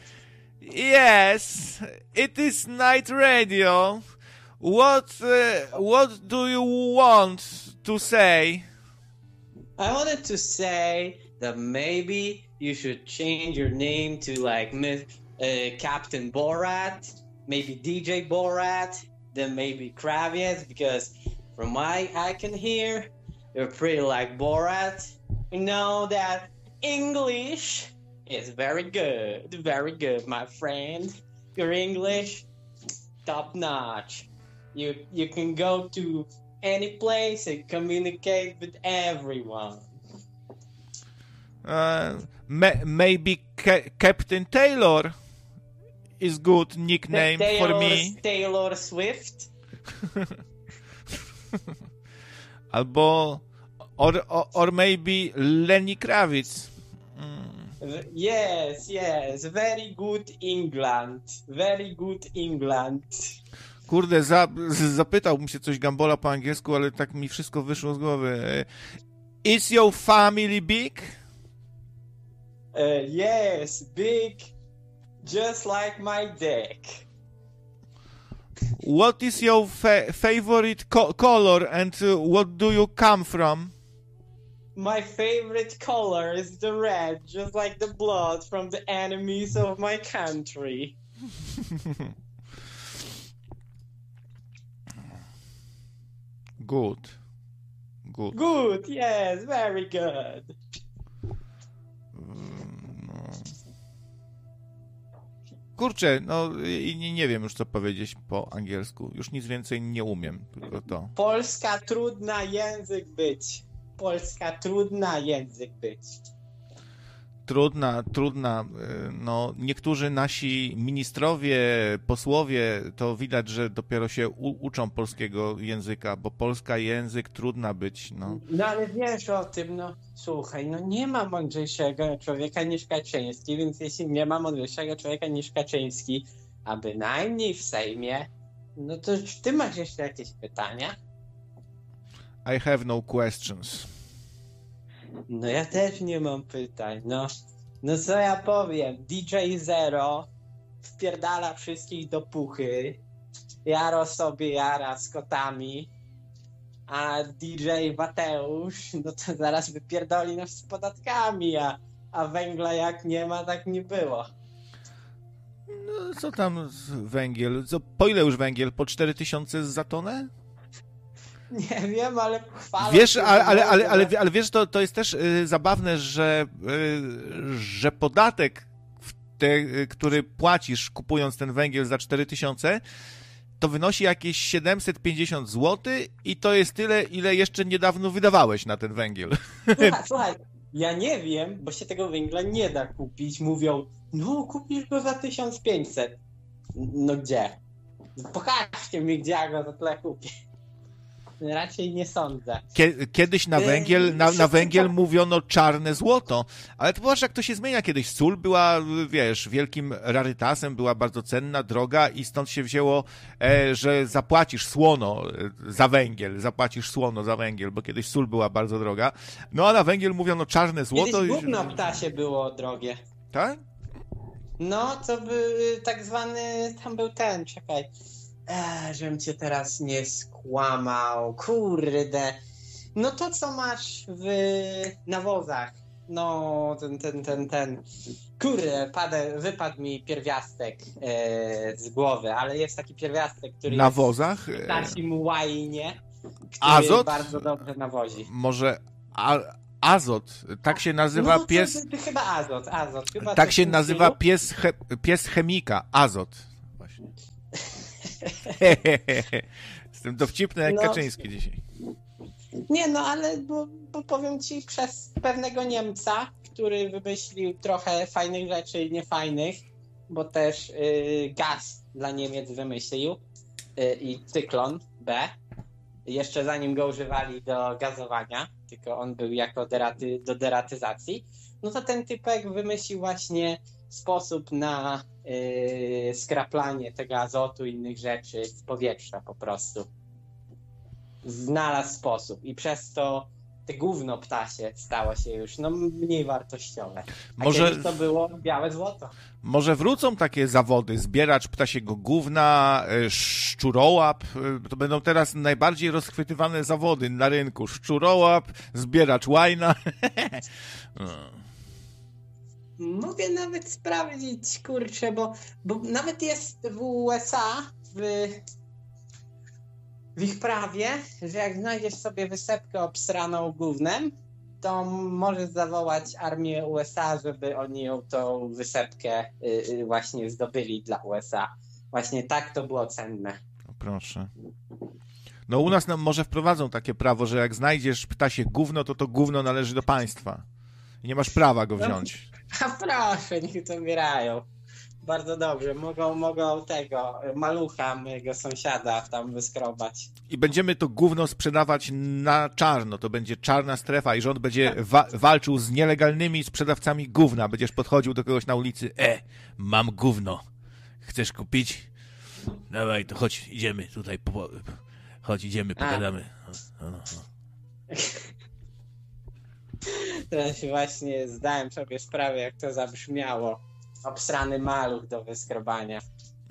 S2: Yes, it is night radio. What, uh, what do you want to say?
S4: I wanted to say that maybe you should change your name to like uh, Captain Borat, maybe D J Borat, then maybe Kraviec, because from what I can hear, you're pretty like Borat. You know that English is very good, very good, my friend. Your English, top notch. You you can go to any place and communicate with everyone.
S2: Uh, may, maybe Ca- Captain Taylor is good nickname
S4: Taylor,
S2: for me.
S4: Taylor Swift.
S2: Albo or, or or maybe Lenny Kravitz. Mm.
S4: Yes, yes, very good England, very good England.
S2: Kurde, za, zapytał mi się coś Gambola po angielsku, ale tak mi wszystko wyszło z głowy. Is your family big?
S4: Uh, yes, big, just like my dick.
S2: What is your fa- favorite co- color and uh, what do you come from?
S4: My favorite color is the red, just like the blood from the enemies of my country.
S2: Good. Good.
S4: Good, yes, very good.
S2: No. Kurczę, no i nie, nie wiem już co powiedzieć po angielsku. Już nic więcej nie umiem, tylko to.
S4: Polska trudna język być. Polska trudna język być.
S2: Trudna, trudna. No, niektórzy nasi ministrowie, posłowie, to widać, że dopiero się u- uczą polskiego języka, bo polska język trudna być, no.
S4: No ale wiesz o tym, no słuchaj, no nie ma mądrzejszego człowieka niż Kaczyński, więc jeśli nie ma mądrzejszego człowieka niż Kaczyński, a bynajmniej w Sejmie, no to czy ty masz jeszcze jakieś pytania?
S2: I have no questions.
S4: No ja też nie mam pytań, no. No co ja powiem, D J Zero wpierdala wszystkich do puchy, Jaro sobie jara z kotami, a D J Mateusz, no to zaraz wypierdoli nas z podatkami, a, a węgla jak nie ma, tak nie było.
S2: No, co tam z węgiel? Co, po ile już węgiel? Po cztery tysiące za tonę?
S4: Nie wiem, ale chwalę.
S2: Wiesz,
S4: się,
S2: ale, ale,
S4: że-
S2: ale, ale, ale wiesz, to, to jest też y, zabawne, że, y, że podatek, w te, y, który płacisz kupując ten węgiel za cztery tysiące, to wynosi jakieś siedemset pięćdziesiąt złotych i to jest tyle, ile jeszcze niedawno wydawałeś na ten węgiel.
S4: Słuchaj, słuchaj, ja nie wiem, bo się tego węgla nie da kupić. Mówią, no kupisz go za tysiąc pięćset. No gdzie? Pokażcie mi, gdzie ja go za tyle kupię. Raczej nie sądzę.
S2: Kiedyś na węgiel, na, na węgiel mówiono czarne złoto, ale to zobacz, jak to się zmienia. Kiedyś sól była, wiesz, wielkim rarytasem, była bardzo cenna, droga i stąd się wzięło, e, że zapłacisz słono za węgiel, zapłacisz słono za węgiel, bo kiedyś sól była bardzo droga. No a na węgiel mówiono czarne złoto.
S4: Kiedyś gówno ptasie było drogie.
S2: Tak?
S4: No, to by tak zwany, tam był ten, czekaj, eee, żebym cię teraz nie skłamał, kurde, no to co masz w nawozach, no ten, ten, ten, ten, kurde, padę, wypadł mi pierwiastek e, z głowy, ale jest taki pierwiastek, który
S2: na
S4: jest
S2: wozach?
S4: w takim łajnie, który
S2: Azot?
S4: bardzo dobrze nawozi.
S2: Może a, azot, tak się nazywa
S4: no,
S2: pies...
S4: To, to, to chyba azot, azot. Chyba
S2: tak
S4: coś
S2: się
S4: w tym
S2: nazywa
S4: stylu.
S2: pies, he, pies chemika, azot. Właśnie. Jestem dowcipny jak
S4: No.
S2: Kaczyński dzisiaj.
S4: Nie, no ale bo, bo powiem ci, przez pewnego Niemca, który wymyślił trochę fajnych rzeczy i niefajnych, bo też y, gaz dla Niemiec wymyślił y, i cyklon B, jeszcze zanim go używali do gazowania, tylko on był jako deraty, do deratyzacji, no to ten typek wymyślił właśnie sposób na y, skraplanie tego azotu i innych rzeczy z powietrza po prostu. Znalazł sposób i przez to te gówno ptasie stało się już no, mniej wartościowe. A
S2: Może-
S4: kiedyś to było białe złoto.
S2: Może wrócą takie zawody, zbieracz ptasiego gówna, e, szczurołap, e, to będą teraz najbardziej rozchwytywane zawody na rynku. Szczurołap, zbieracz łajna.
S4: Mogę nawet sprawdzić, kurczę, bo, bo nawet jest w U S A w, w ich prawie, że jak znajdziesz sobie wysepkę obsraną gównem, to możesz zawołać armię U S A, żeby oni ją tą wysepkę y, y, właśnie zdobyli dla U S A. Właśnie tak to było cenne.
S2: No proszę. No u nas nam może wprowadzą takie prawo, że jak znajdziesz ptasie gówno, to to gówno należy do państwa. I nie masz prawa go wziąć.
S4: A proszę, niech zabierają. Bardzo dobrze. Mogą, mogą tego malucha mojego sąsiada tam wyskrobać.
S2: I będziemy to gówno sprzedawać na czarno. To będzie czarna strefa i rząd będzie wa- walczył z nielegalnymi sprzedawcami gówna. Będziesz podchodził do kogoś na ulicy. E, mam gówno. Chcesz kupić? Dawaj, to chodź, idziemy tutaj. Po, po, chodź, idziemy, pogadamy. No, no, no.
S4: Teraz się właśnie zdałem sobie sprawę, jak to zabrzmiało. Obsrany maluch do wyskrobania.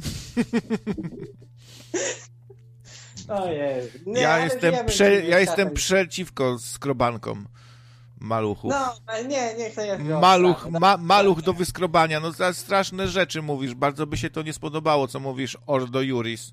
S4: Ojej. Nie,
S2: Ja
S4: ale
S2: jestem,
S4: wiemy,
S2: prze,
S4: że
S2: ja jestem
S4: czasem-
S2: przeciwko skrobankom maluchów.
S4: No, ale nie, niech to jest
S2: Maluch,
S4: obsrany.
S2: ma, maluch do wyskrobania. No za straszne rzeczy mówisz. Bardzo by się to nie spodobało, co mówisz Ordo Juris.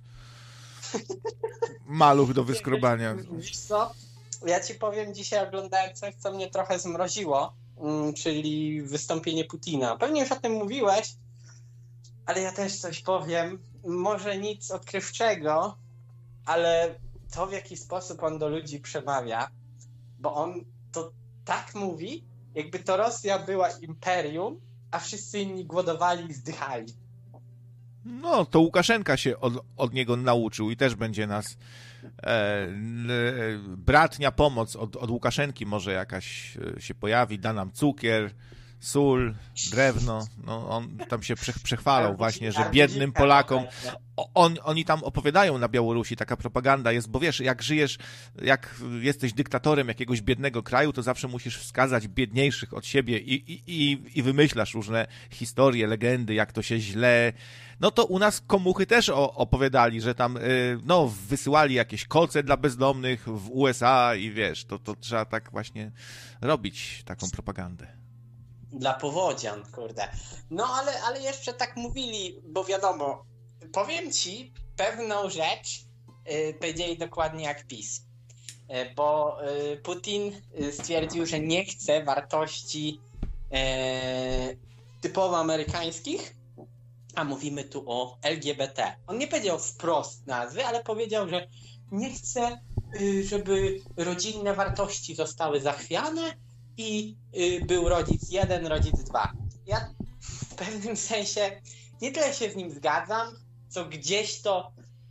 S2: Maluch do wyskrobania.
S4: Wiesz co? Ja ci powiem, dzisiaj oglądałem coś, co mnie trochę zmroziło, mm, czyli wystąpienie Putina. Pewnie już o tym mówiłeś, ale ja też coś powiem. Może nic odkrywczego, ale to, w jaki sposób on do ludzi przemawia, bo on to tak mówi, jakby to Rosja była imperium, a wszyscy inni głodowali i zdychali.
S2: No, to Łukaszenka się od, od niego nauczył i też będzie nas e, e, bratnia pomoc od, od Łukaszenki może jakaś e, się pojawi, da nam cukier, sól, drewno. No, on tam się prze, przechwalał właśnie, że biednym Polakom o, on, oni tam opowiadają na Białorusi, taka propaganda jest, bo wiesz, jak żyjesz, jak jesteś dyktatorem jakiegoś biednego kraju, to zawsze musisz wskazać biedniejszych od siebie i, i, i, i wymyślasz różne historie, legendy, jak to się źle... No to u nas komuchy też o, opowiadali, że tam y, no, wysyłali jakieś koce dla bezdomnych w U S A i wiesz, to, to trzeba tak właśnie robić, taką propagandę.
S4: Dla powodzian, kurde. No ale, ale jeszcze tak mówili, bo wiadomo, powiem ci pewną rzecz, yy, powiedzieli dokładnie jak PiS. Yy, bo yy, Putin yy, stwierdził, że nie chce wartości yy, typowo amerykańskich, a mówimy tu o L G B T. On nie powiedział wprost nazwy, ale powiedział, że nie chce, yy, żeby rodzinne wartości zostały zachwiane, i y, był rodzic jeden, rodzic dwa. Ja w pewnym sensie nie tyle się z nim zgadzam, co gdzieś to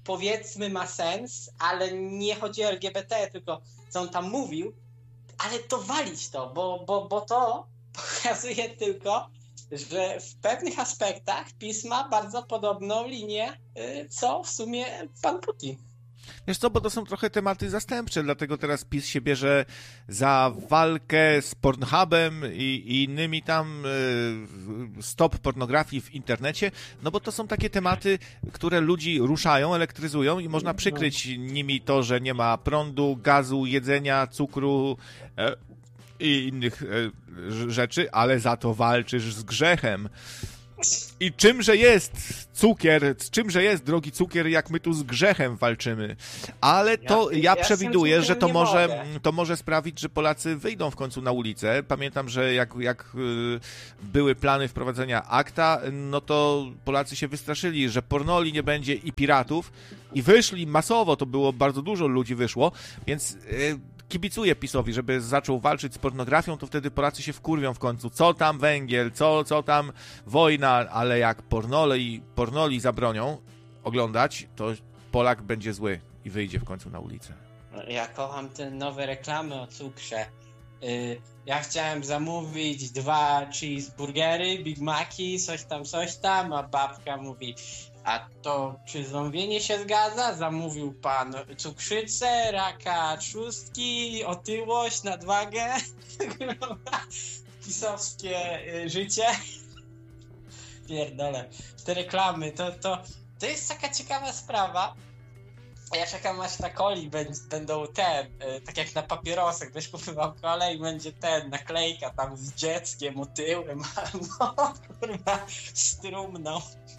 S4: powiedzmy ma sens, ale nie chodzi o L G B T, tylko co on tam mówił, ale to walić to, bo, bo, bo to pokazuje tylko, że w pewnych aspektach PiS ma bardzo podobną linię, co w sumie pan Putin.
S2: Wiesz co, bo to są trochę tematy zastępcze, dlatego teraz PiS się bierze za walkę z Pornhubem i, i innymi tam y, stop pornografii w internecie, no bo to są takie tematy, które ludzi ruszają, elektryzują i można przykryć nimi to, że nie ma prądu, gazu, jedzenia, cukru e, i innych e, rzeczy, ale za to walczysz z grzechem. I czymże jest cukier, czymże jest, drogi cukier, jak my tu z grzechem walczymy. Ale to ja, ja przewiduję, że to może, to może sprawić, że Polacy wyjdą w końcu na ulicę. Pamiętam, że jak, jak były plany wprowadzenia akta, no to Polacy się wystraszyli, że pornoli nie będzie i piratów i wyszli masowo, to było bardzo dużo ludzi wyszło, więc kibicuję PiS-owi, żeby zaczął walczyć z pornografią, to wtedy Polacy się wkurwią w końcu. Co tam węgiel, co, co tam wojna, ale jak pornoli, pornoli zabronią oglądać, to Polak będzie zły i wyjdzie w końcu na ulicę.
S4: Ja kocham te nowe reklamy o cukrze. Yy, ja chciałem zamówić dwa cheeseburgery, Big Maci, coś tam, coś tam, a babka mówi: a to czy zamówienie się zgadza? Zamówił pan cukrzycę, raka trzustki, otyłość, nadwagę, pisowskie życie. Pierdolę. Te reklamy, to, to, to jest taka ciekawa sprawa. Ja czekam, aż na coli będą ten, tak jak na papierosach, będziesz kupował kolę i będzie ten, naklejka tam z dzieckiem, otyłym, albo kurwa z trumną.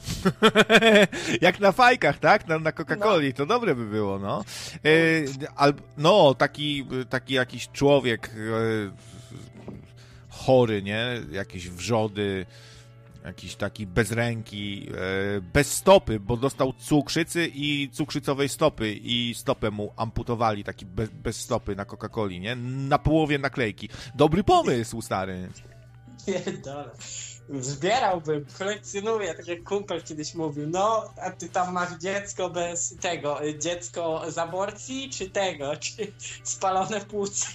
S2: Jak na fajkach, tak? Na, na Coca-Coli, no. To dobre by było, no. E, al, no, taki, taki jakiś człowiek e, chory, nie? Jakieś wrzody, jakiś taki bez ręki, e, bez stopy, bo dostał cukrzycy i cukrzycowej stopy i stopę mu amputowali, taki bez, bez stopy na Coca-Coli, nie? Na połowie naklejki. Dobry pomysł, stary.
S4: Pierdolę. Zbierałbym, kolekcjonuję, tak jak kumpel kiedyś mówił, no, a ty tam masz dziecko bez tego, dziecko z aborcji, czy tego, czy spalone płuca?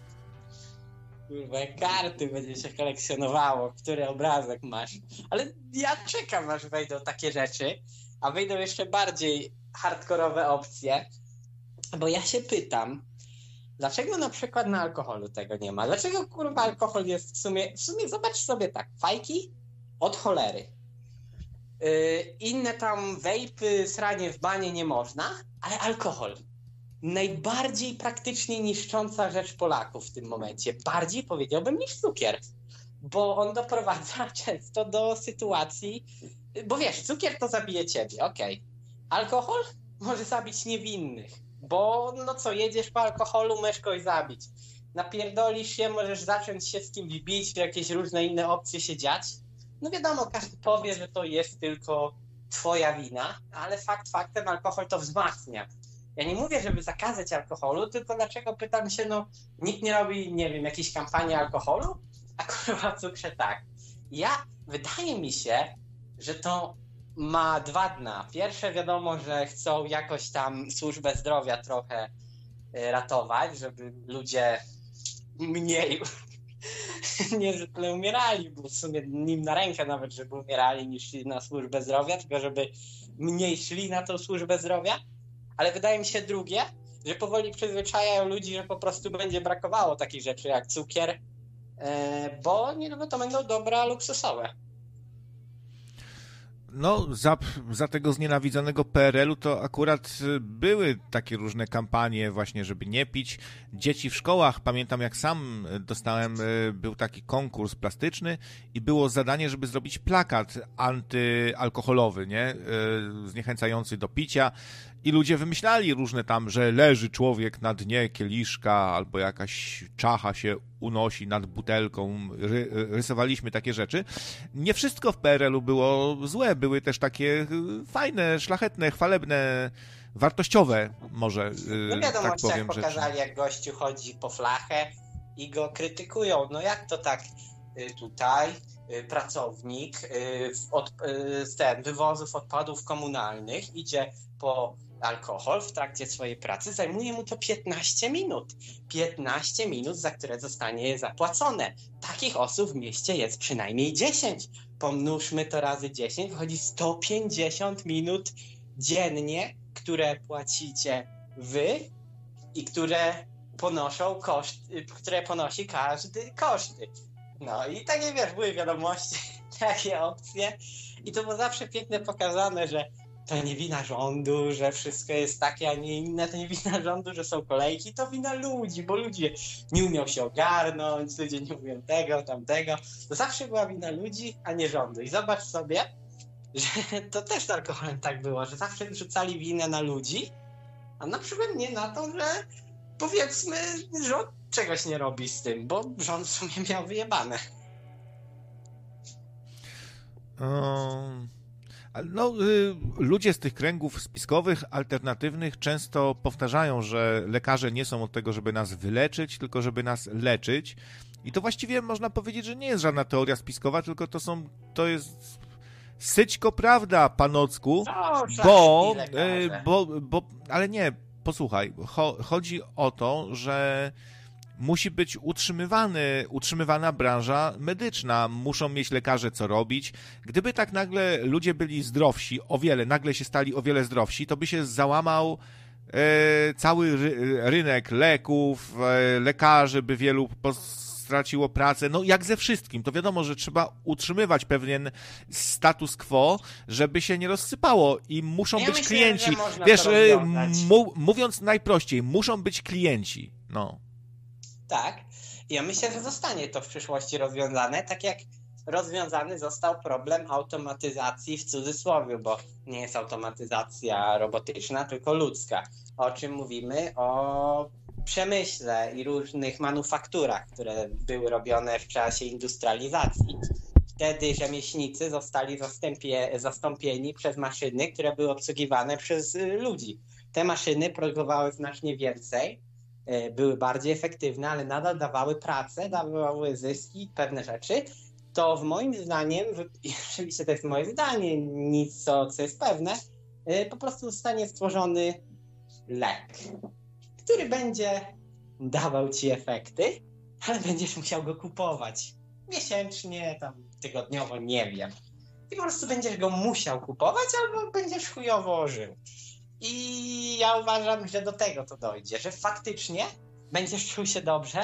S4: Kurwa, karty będzie się kolekcjonowało, który obrazek masz. Ale ja czekam, aż wejdą takie rzeczy, a wejdą jeszcze bardziej hardkorowe opcje, bo ja się pytam, dlaczego na przykład na alkoholu tego nie ma? Dlaczego kurwa alkohol jest w sumie... W sumie zobacz sobie tak, fajki od cholery. Yy, inne tam wejpy, sranie w banie nie można, ale alkohol. Najbardziej praktycznie niszcząca rzecz Polaków w tym momencie. Bardziej powiedziałbym niż cukier. Bo on doprowadza często do sytuacji... Bo wiesz, cukier to zabije ciebie, okej. Okay. Alkohol może zabić niewinnych. Bo no co, jedziesz po alkoholu, możesz kogoś zabić. Napierdolisz się, możesz zacząć się z kimś bić, jakieś różne inne opcje się dziać. No wiadomo, każdy powie, że to jest tylko twoja wina, ale fakt faktem alkohol to wzmacnia. Ja nie mówię, żeby zakazać alkoholu, tylko dlaczego pytam się, no nikt nie robi, nie wiem, jakiejś kampanii alkoholu, a kurwa cukrze tak. Ja, wydaje mi się, że to ma dwa dna. Pierwsze wiadomo, że chcą jakoś tam służbę zdrowia trochę ratować, żeby ludzie mniej niezwykle umierali, bo w sumie nim na rękę nawet, żeby umierali niż szli na służbę zdrowia, tylko żeby mniej szli na tą służbę zdrowia. Ale wydaje mi się drugie, że powoli przyzwyczajają ludzi, że po prostu będzie brakowało takich rzeczy jak cukier, bo nie, no to będą dobra luksusowe.
S2: No, za, za tego znienawidzonego P R L u to akurat były takie różne kampanie właśnie, żeby nie pić. Dzieci w szkołach, pamiętam jak sam dostałem, był taki konkurs plastyczny i było zadanie, żeby zrobić plakat antyalkoholowy, nie? Zniechęcający do picia. I ludzie wymyślali różne tam, że leży człowiek na dnie kieliszka albo jakaś czacha się unosi nad butelką. Ry- rysowaliśmy takie rzeczy. Nie wszystko w P R L u było złe. Były też takie fajne, szlachetne, chwalebne, wartościowe może,
S4: no wiadomo,
S2: tak powiem,
S4: jak pokazali, rzeczy. Jak gościu chodzi po flachę i go krytykują. No jak to tak tutaj pracownik w od, z ten, wywozów odpadów komunalnych idzie po alkohol w trakcie swojej pracy, zajmuje mu to piętnaście minut. piętnaście minut, za które zostanie zapłacone. Takich osób w mieście jest przynajmniej dziesięć. Pomnóżmy to razy dziesięć, wychodzi sto pięćdziesiąt minut dziennie, które płacicie wy i które ponoszą koszty, które ponosi każdy koszty. No i takie, wiesz, były wiadomości, takie opcje i to było zawsze pięknie pokazane, że to nie wina rządu, że wszystko jest takie, a nie inne, to nie wina rządu, że są kolejki, to wina ludzi, bo ludzie nie umią się ogarnąć, ludzie nie umią tego, tamtego. To zawsze była wina ludzi, a nie rządu. I zobacz sobie, że to też z alkoholem tak było, że zawsze wrzucali winę na ludzi, a na przykład nie na to, że powiedzmy rząd czegoś nie robi z tym, bo rząd w sumie miał wyjebane.
S2: Um... No, y, ludzie z tych kręgów spiskowych, alternatywnych często powtarzają, że lekarze nie są od tego, żeby nas wyleczyć, tylko żeby nas leczyć. I to właściwie można powiedzieć, że nie jest żadna teoria spiskowa, tylko to są, to jest syćko prawda, panocku,
S4: O,
S2: bo,
S4: lekarze.
S2: y, bo, bo, ale nie, posłuchaj, cho, chodzi o to, że musi być utrzymywany, utrzymywana branża medyczna. Muszą mieć lekarze co robić. Gdyby tak nagle ludzie byli zdrowsi, o wiele, nagle się stali o wiele zdrowsi, to by się załamał e, cały ry, rynek leków, e, lekarzy by wielu straciło pracę. No jak ze wszystkim, to wiadomo, że trzeba utrzymywać pewien status quo, żeby się nie rozsypało i muszą
S4: Ja
S2: być
S4: myślę,
S2: klienci.
S4: że można
S2: Wiesz,
S4: to
S2: e,
S4: rozwiązać.
S2: mu, mówiąc najprościej, muszą być klienci. No.
S4: Tak. Ja myślę, że zostanie to w przyszłości rozwiązane, tak jak rozwiązany został problem automatyzacji w cudzysłowie, bo nie jest automatyzacja robotyczna, tylko ludzka. O czym mówimy? O przemyśle i różnych manufakturach, które były robione w czasie industrializacji. Wtedy rzemieślnicy zostali zastępie, zastąpieni przez maszyny, które były obsługiwane przez ludzi. Te maszyny produkowały znacznie więcej, były bardziej efektywne, ale nadal dawały pracę, dawały zyski, pewne rzeczy. To w moim zdaniem, i oczywiście to jest moje zdanie, nic co, co jest pewne, po prostu zostanie stworzony lek, który będzie dawał ci efekty, ale będziesz musiał go kupować miesięcznie, tam tygodniowo, nie wiem. I po prostu będziesz go musiał kupować albo będziesz chujowo żył. I ja uważam, że do tego to dojdzie, że faktycznie będziesz czuł się dobrze,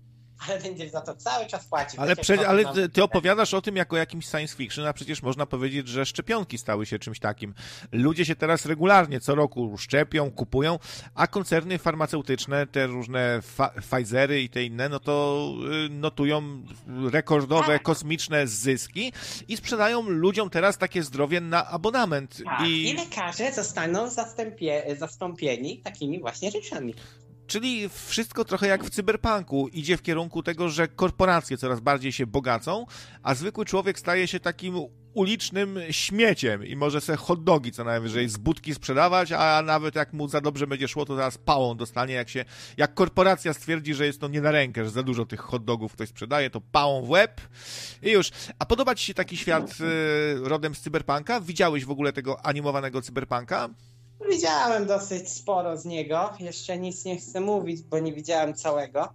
S4: ale będziesz za to cały czas płacił.
S2: Ale,
S4: Tak
S2: prze,
S4: jak
S2: ale
S4: mam-
S2: ty, ty opowiadasz o tym jako jakimś science fiction, a przecież można powiedzieć, że szczepionki stały się czymś takim. Ludzie się teraz regularnie co roku szczepią, kupują, a koncerny farmaceutyczne, te różne fa- Pfizery i te inne, no to y, notują rekordowe,
S4: Tak.
S2: kosmiczne zyski i sprzedają ludziom teraz takie zdrowie na abonament.
S4: Tak, i
S2: I...
S4: lekarze zostaną zastępie, zastąpieni takimi właśnie rzeczami.
S2: Czyli wszystko trochę jak w cyberpunku idzie w kierunku tego, że korporacje coraz bardziej się bogacą, a zwykły człowiek staje się takim ulicznym śmieciem i może sobie hot dogi co najwyżej z budki sprzedawać, a nawet jak mu za dobrze będzie szło, to zaraz pałą dostanie, jak się, jak korporacja stwierdzi, że jest to nie na rękę, że za dużo tych hot dogów ktoś sprzedaje, to pałą w łeb i już. A podoba ci się taki świat y, rodem z cyberpunka? Widziałeś w ogóle tego animowanego cyberpunka?
S4: Widziałem dosyć sporo z niego, jeszcze nic nie chcę mówić, bo nie widziałem całego,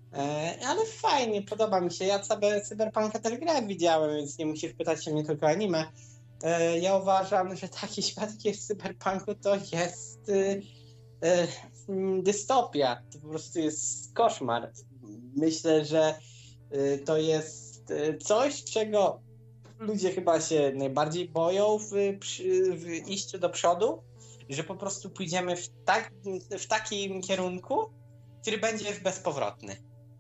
S4: e, ale fajnie, podoba mi się. Ja sobie Cyberpunka też grę widziałem, więc nie musisz pytać się mnie tylko o anime. E, ja uważam, że taki świat, jaki jest w Cyberpunku, to jest y, y, dystopia, to po prostu jest koszmar. Myślę, że y, to jest y, coś, czego ludzie chyba się najbardziej boją w, przy, w iściu do przodu, że po prostu pójdziemy w, tak, w takim kierunku, który będzie już bezpowrotny.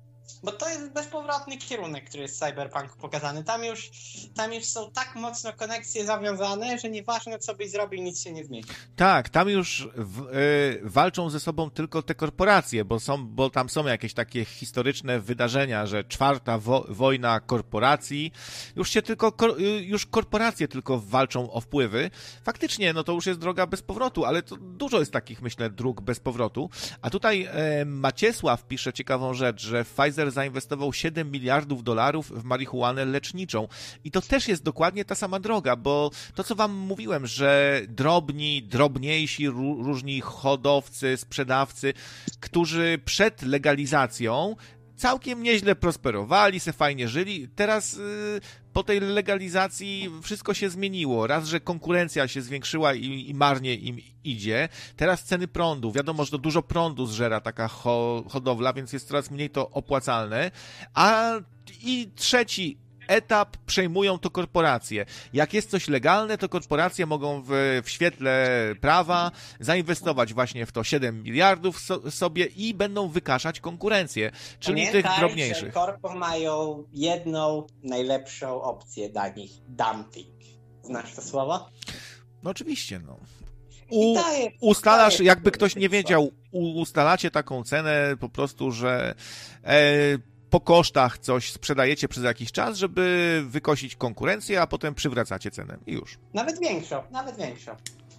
S4: Bo to jest bezpowrotny kierunek, który jest w Cyberpunku pokazany. Tam już, tam już są tak mocno koneksje zawiązane, że nieważne co byś zrobił, nic się nie zmieni.
S2: Tak, tam już w, y, walczą ze sobą tylko te korporacje, bo, są, bo tam są jakieś takie historyczne wydarzenia, że czwarta wo, wojna korporacji, już się tylko, kor, y, już korporacje tylko walczą o wpływy. Faktycznie, no to już jest droga bez powrotu, ale to dużo jest takich, myślę, dróg bez powrotu. A tutaj y, Maciesław pisze ciekawą rzecz, że Pfizer Pfizer zainwestował siedem miliardów dolarów w marihuanę leczniczą. I to też jest dokładnie ta sama droga, bo to, co wam mówiłem, że drobni, drobniejsi, różni hodowcy, sprzedawcy, którzy przed legalizacją całkiem nieźle prosperowali, se fajnie żyli. Teraz yy, po tej legalizacji wszystko się zmieniło. Raz, że konkurencja się zwiększyła i, i marnie im idzie. Teraz ceny prądu. Wiadomo, że to dużo prądu zżera taka ho, hodowla, więc jest coraz mniej to opłacalne. A i trzeci etap przejmują to korporacje. Jak jest coś legalne, to korporacje mogą w, w świetle prawa zainwestować właśnie w to siedem miliardów so, sobie i będą wykaszać konkurencję, czyli
S4: Pamiętaj,
S2: tych drobniejszych.
S4: Że korpo mają jedną najlepszą opcję dla nich. Dumping. Znasz to słowo?
S2: No oczywiście, no. U,
S4: to jest,
S2: ustalasz,
S4: to jest
S2: jakby ktoś nie wiedział, u, ustalacie taką cenę po prostu, że e, po kosztach coś sprzedajecie przez jakiś czas, żeby wykosić konkurencję, a potem przywracacie cenę i już.
S4: Nawet większą, nawet większą.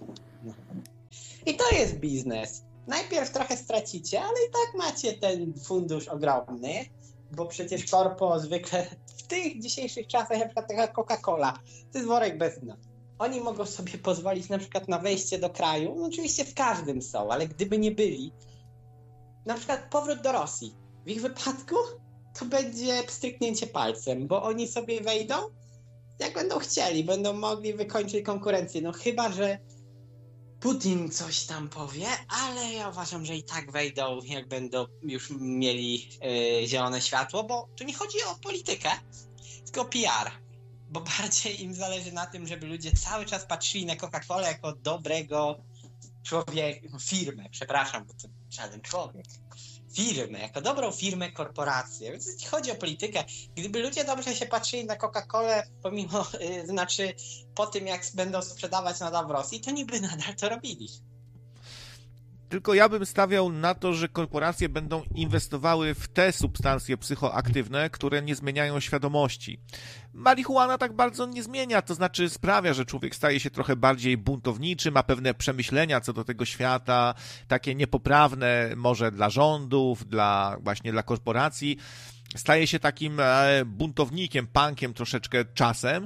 S4: I to jest biznes. Najpierw trochę stracicie, ale i tak macie ten fundusz ogromny, bo przecież korpo zwykle w tych dzisiejszych czasach, na przykład taka Coca-Cola, to jest worek bez dna. Oni mogą sobie pozwolić na przykład na wejście do kraju, no oczywiście w każdym są, ale gdyby nie byli, na przykład powrót do Rosji, w ich wypadku to będzie pstryknięcie palcem, bo oni sobie wejdą, jak będą chcieli, będą mogli wykończyć konkurencję. No chyba, że Putin coś tam powie, ale ja uważam, że i tak wejdą, jak będą już mieli yy, zielone światło, bo tu nie chodzi o politykę, tylko o P R. Bo bardziej im zależy na tym, żeby ludzie cały czas patrzyli na Coca-Colę jako dobrego człowieka, firmę, przepraszam, bo to żaden człowiek. Firmę, jako dobrą firmę, korporację. Więc jeśli chodzi o politykę, gdyby ludzie dobrze się patrzyli na Coca-Colę, pomimo, yy, znaczy po tym, jak będą sprzedawać nadal w Rosji, to niby nadal to robili.
S2: Tylko ja bym stawiał na to, że korporacje będą inwestowały w te substancje psychoaktywne, które nie zmieniają świadomości. Marihuana tak bardzo nie zmienia, to znaczy sprawia, że człowiek staje się trochę bardziej buntowniczy, ma pewne przemyślenia co do tego świata, takie niepoprawne może dla rządów, dla właśnie dla korporacji. Staje się takim buntownikiem, punkiem troszeczkę czasem,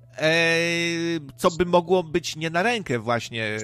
S2: co by mogło być nie na rękę właśnie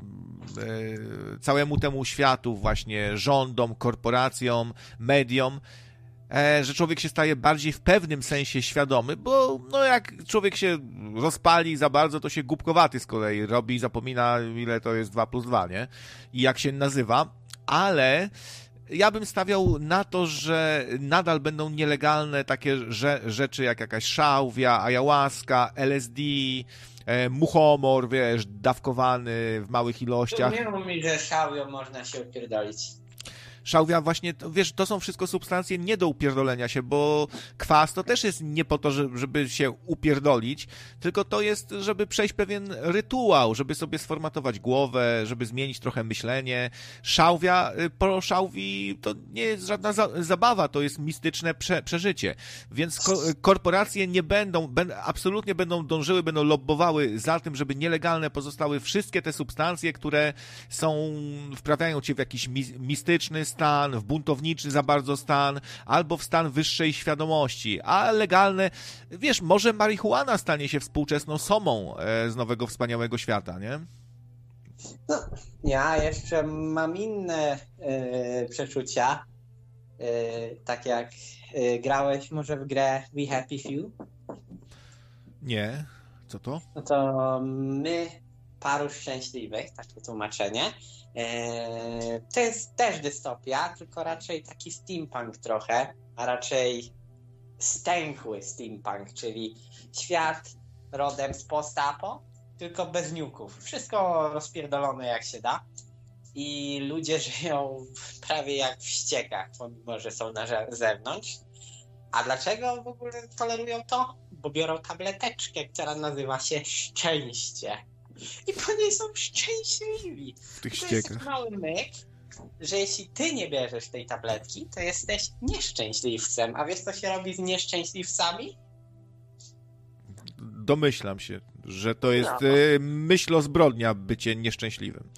S2: całemu temu światu, właśnie rządom, korporacjom, mediom, że człowiek się staje bardziej w pewnym sensie świadomy, bo no jak człowiek się rozpali za bardzo, to się głupkowaty z kolei robi i zapomina, ile to jest dwa plus dwa, nie? I jak się nazywa, ale ja bym stawiał na to, że nadal będą nielegalne takie rzeczy jak jakaś szałwia, ayahuasca, L S D, muchomor, wiesz, dawkowany w małych ilościach.
S4: Nie mów mi, że szałwią można się upierdolić.
S2: Szałwia właśnie, wiesz, to są wszystko substancje nie do upierdolenia się, bo kwas to też jest nie po to, żeby się upierdolić, tylko to jest, żeby przejść pewien rytuał, żeby sobie sformatować głowę, żeby zmienić trochę myślenie. Szałwia, po szałwi to nie jest żadna za zabawa, to jest mistyczne prze przeżycie. Więc ko korporacje nie będą, ben absolutnie będą dążyły, będą lobbowały za tym, żeby nielegalne pozostały wszystkie te substancje, które są, wprawiają cię w jakiś mi mistyczny stan, w buntowniczy za bardzo stan, albo w stan wyższej świadomości, a legalne, wiesz, może marihuana stanie się współczesną somą e, z nowego wspaniałego świata, nie?
S4: No, ja jeszcze mam inne e, przeczucia, e, tak jak e, grałeś może w grę We Happy Few?
S2: Nie, co to?
S4: No to my, paru szczęśliwych, takie tłumaczenie. Eee, to jest też dystopia, tylko raczej taki steampunk trochę, a raczej stęchły steampunk, czyli świat rodem z post-apo, tylko bez niuków. Wszystko rozpierdolone jak się da i ludzie żyją prawie jak w ściekach, pomimo że są na zewnątrz. A dlaczego w ogóle tolerują to? Bo biorą tableteczkę, która nazywa się szczęście. I po niej są szczęśliwi.
S2: W tych
S4: to
S2: ściekach.
S4: jest mały myk, że jeśli ty nie bierzesz tej tabletki, to jesteś nieszczęśliwcem. A wiesz, co się robi z nieszczęśliwcami?
S2: Domyślam się, że to jest
S4: No.
S2: y, myślozbrodnia bycie nieszczęśliwym.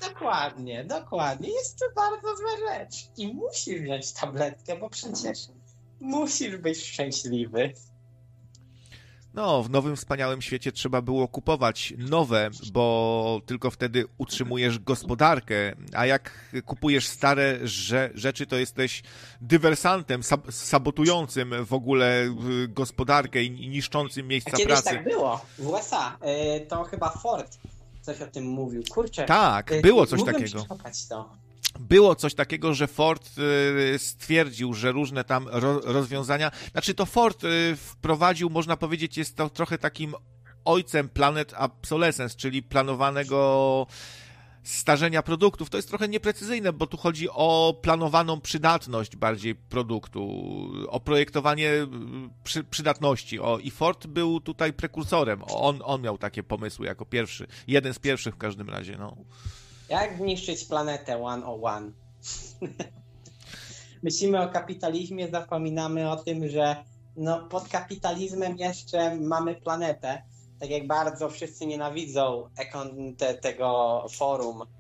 S4: Dokładnie, dokładnie. Jest to bardzo zła rzecz. I musisz wziąć tabletkę, bo przecież Musisz być szczęśliwy.
S2: No, w nowym, wspaniałym świecie trzeba było kupować nowe, bo tylko wtedy utrzymujesz gospodarkę, a jak kupujesz stare rze- rzeczy, to jesteś dywersantem, sab- sabotującym w ogóle gospodarkę i niszczącym miejsca
S4: A kiedyś
S2: pracy.
S4: tak było w U S A. Y, to chyba Ford coś o tym mówił. Kurczę.
S2: Tak,
S4: y,
S2: było coś
S4: mógłbym
S2: takiego.
S4: przeszukać to.
S2: Było coś takiego, że Ford y, stwierdził, że różne tam ro, rozwiązania... Znaczy to Ford y, wprowadził, można powiedzieć, jest to trochę takim ojcem Planet Obsolescence, czyli planowanego starzenia produktów. To jest trochę nieprecyzyjne, bo tu chodzi o planowaną przydatność bardziej produktu, o projektowanie przy, przydatności. O, i Ford był tutaj prekursorem. On, on miał takie pomysły jako pierwszy. Jeden z pierwszych w każdym razie, no.
S4: Jak zniszczyć planetę sto jeden? Myślimy o kapitalizmie, zapominamy o tym, że no, pod kapitalizmem jeszcze mamy planetę. Tak jak bardzo wszyscy nienawidzą ekon te, tego forum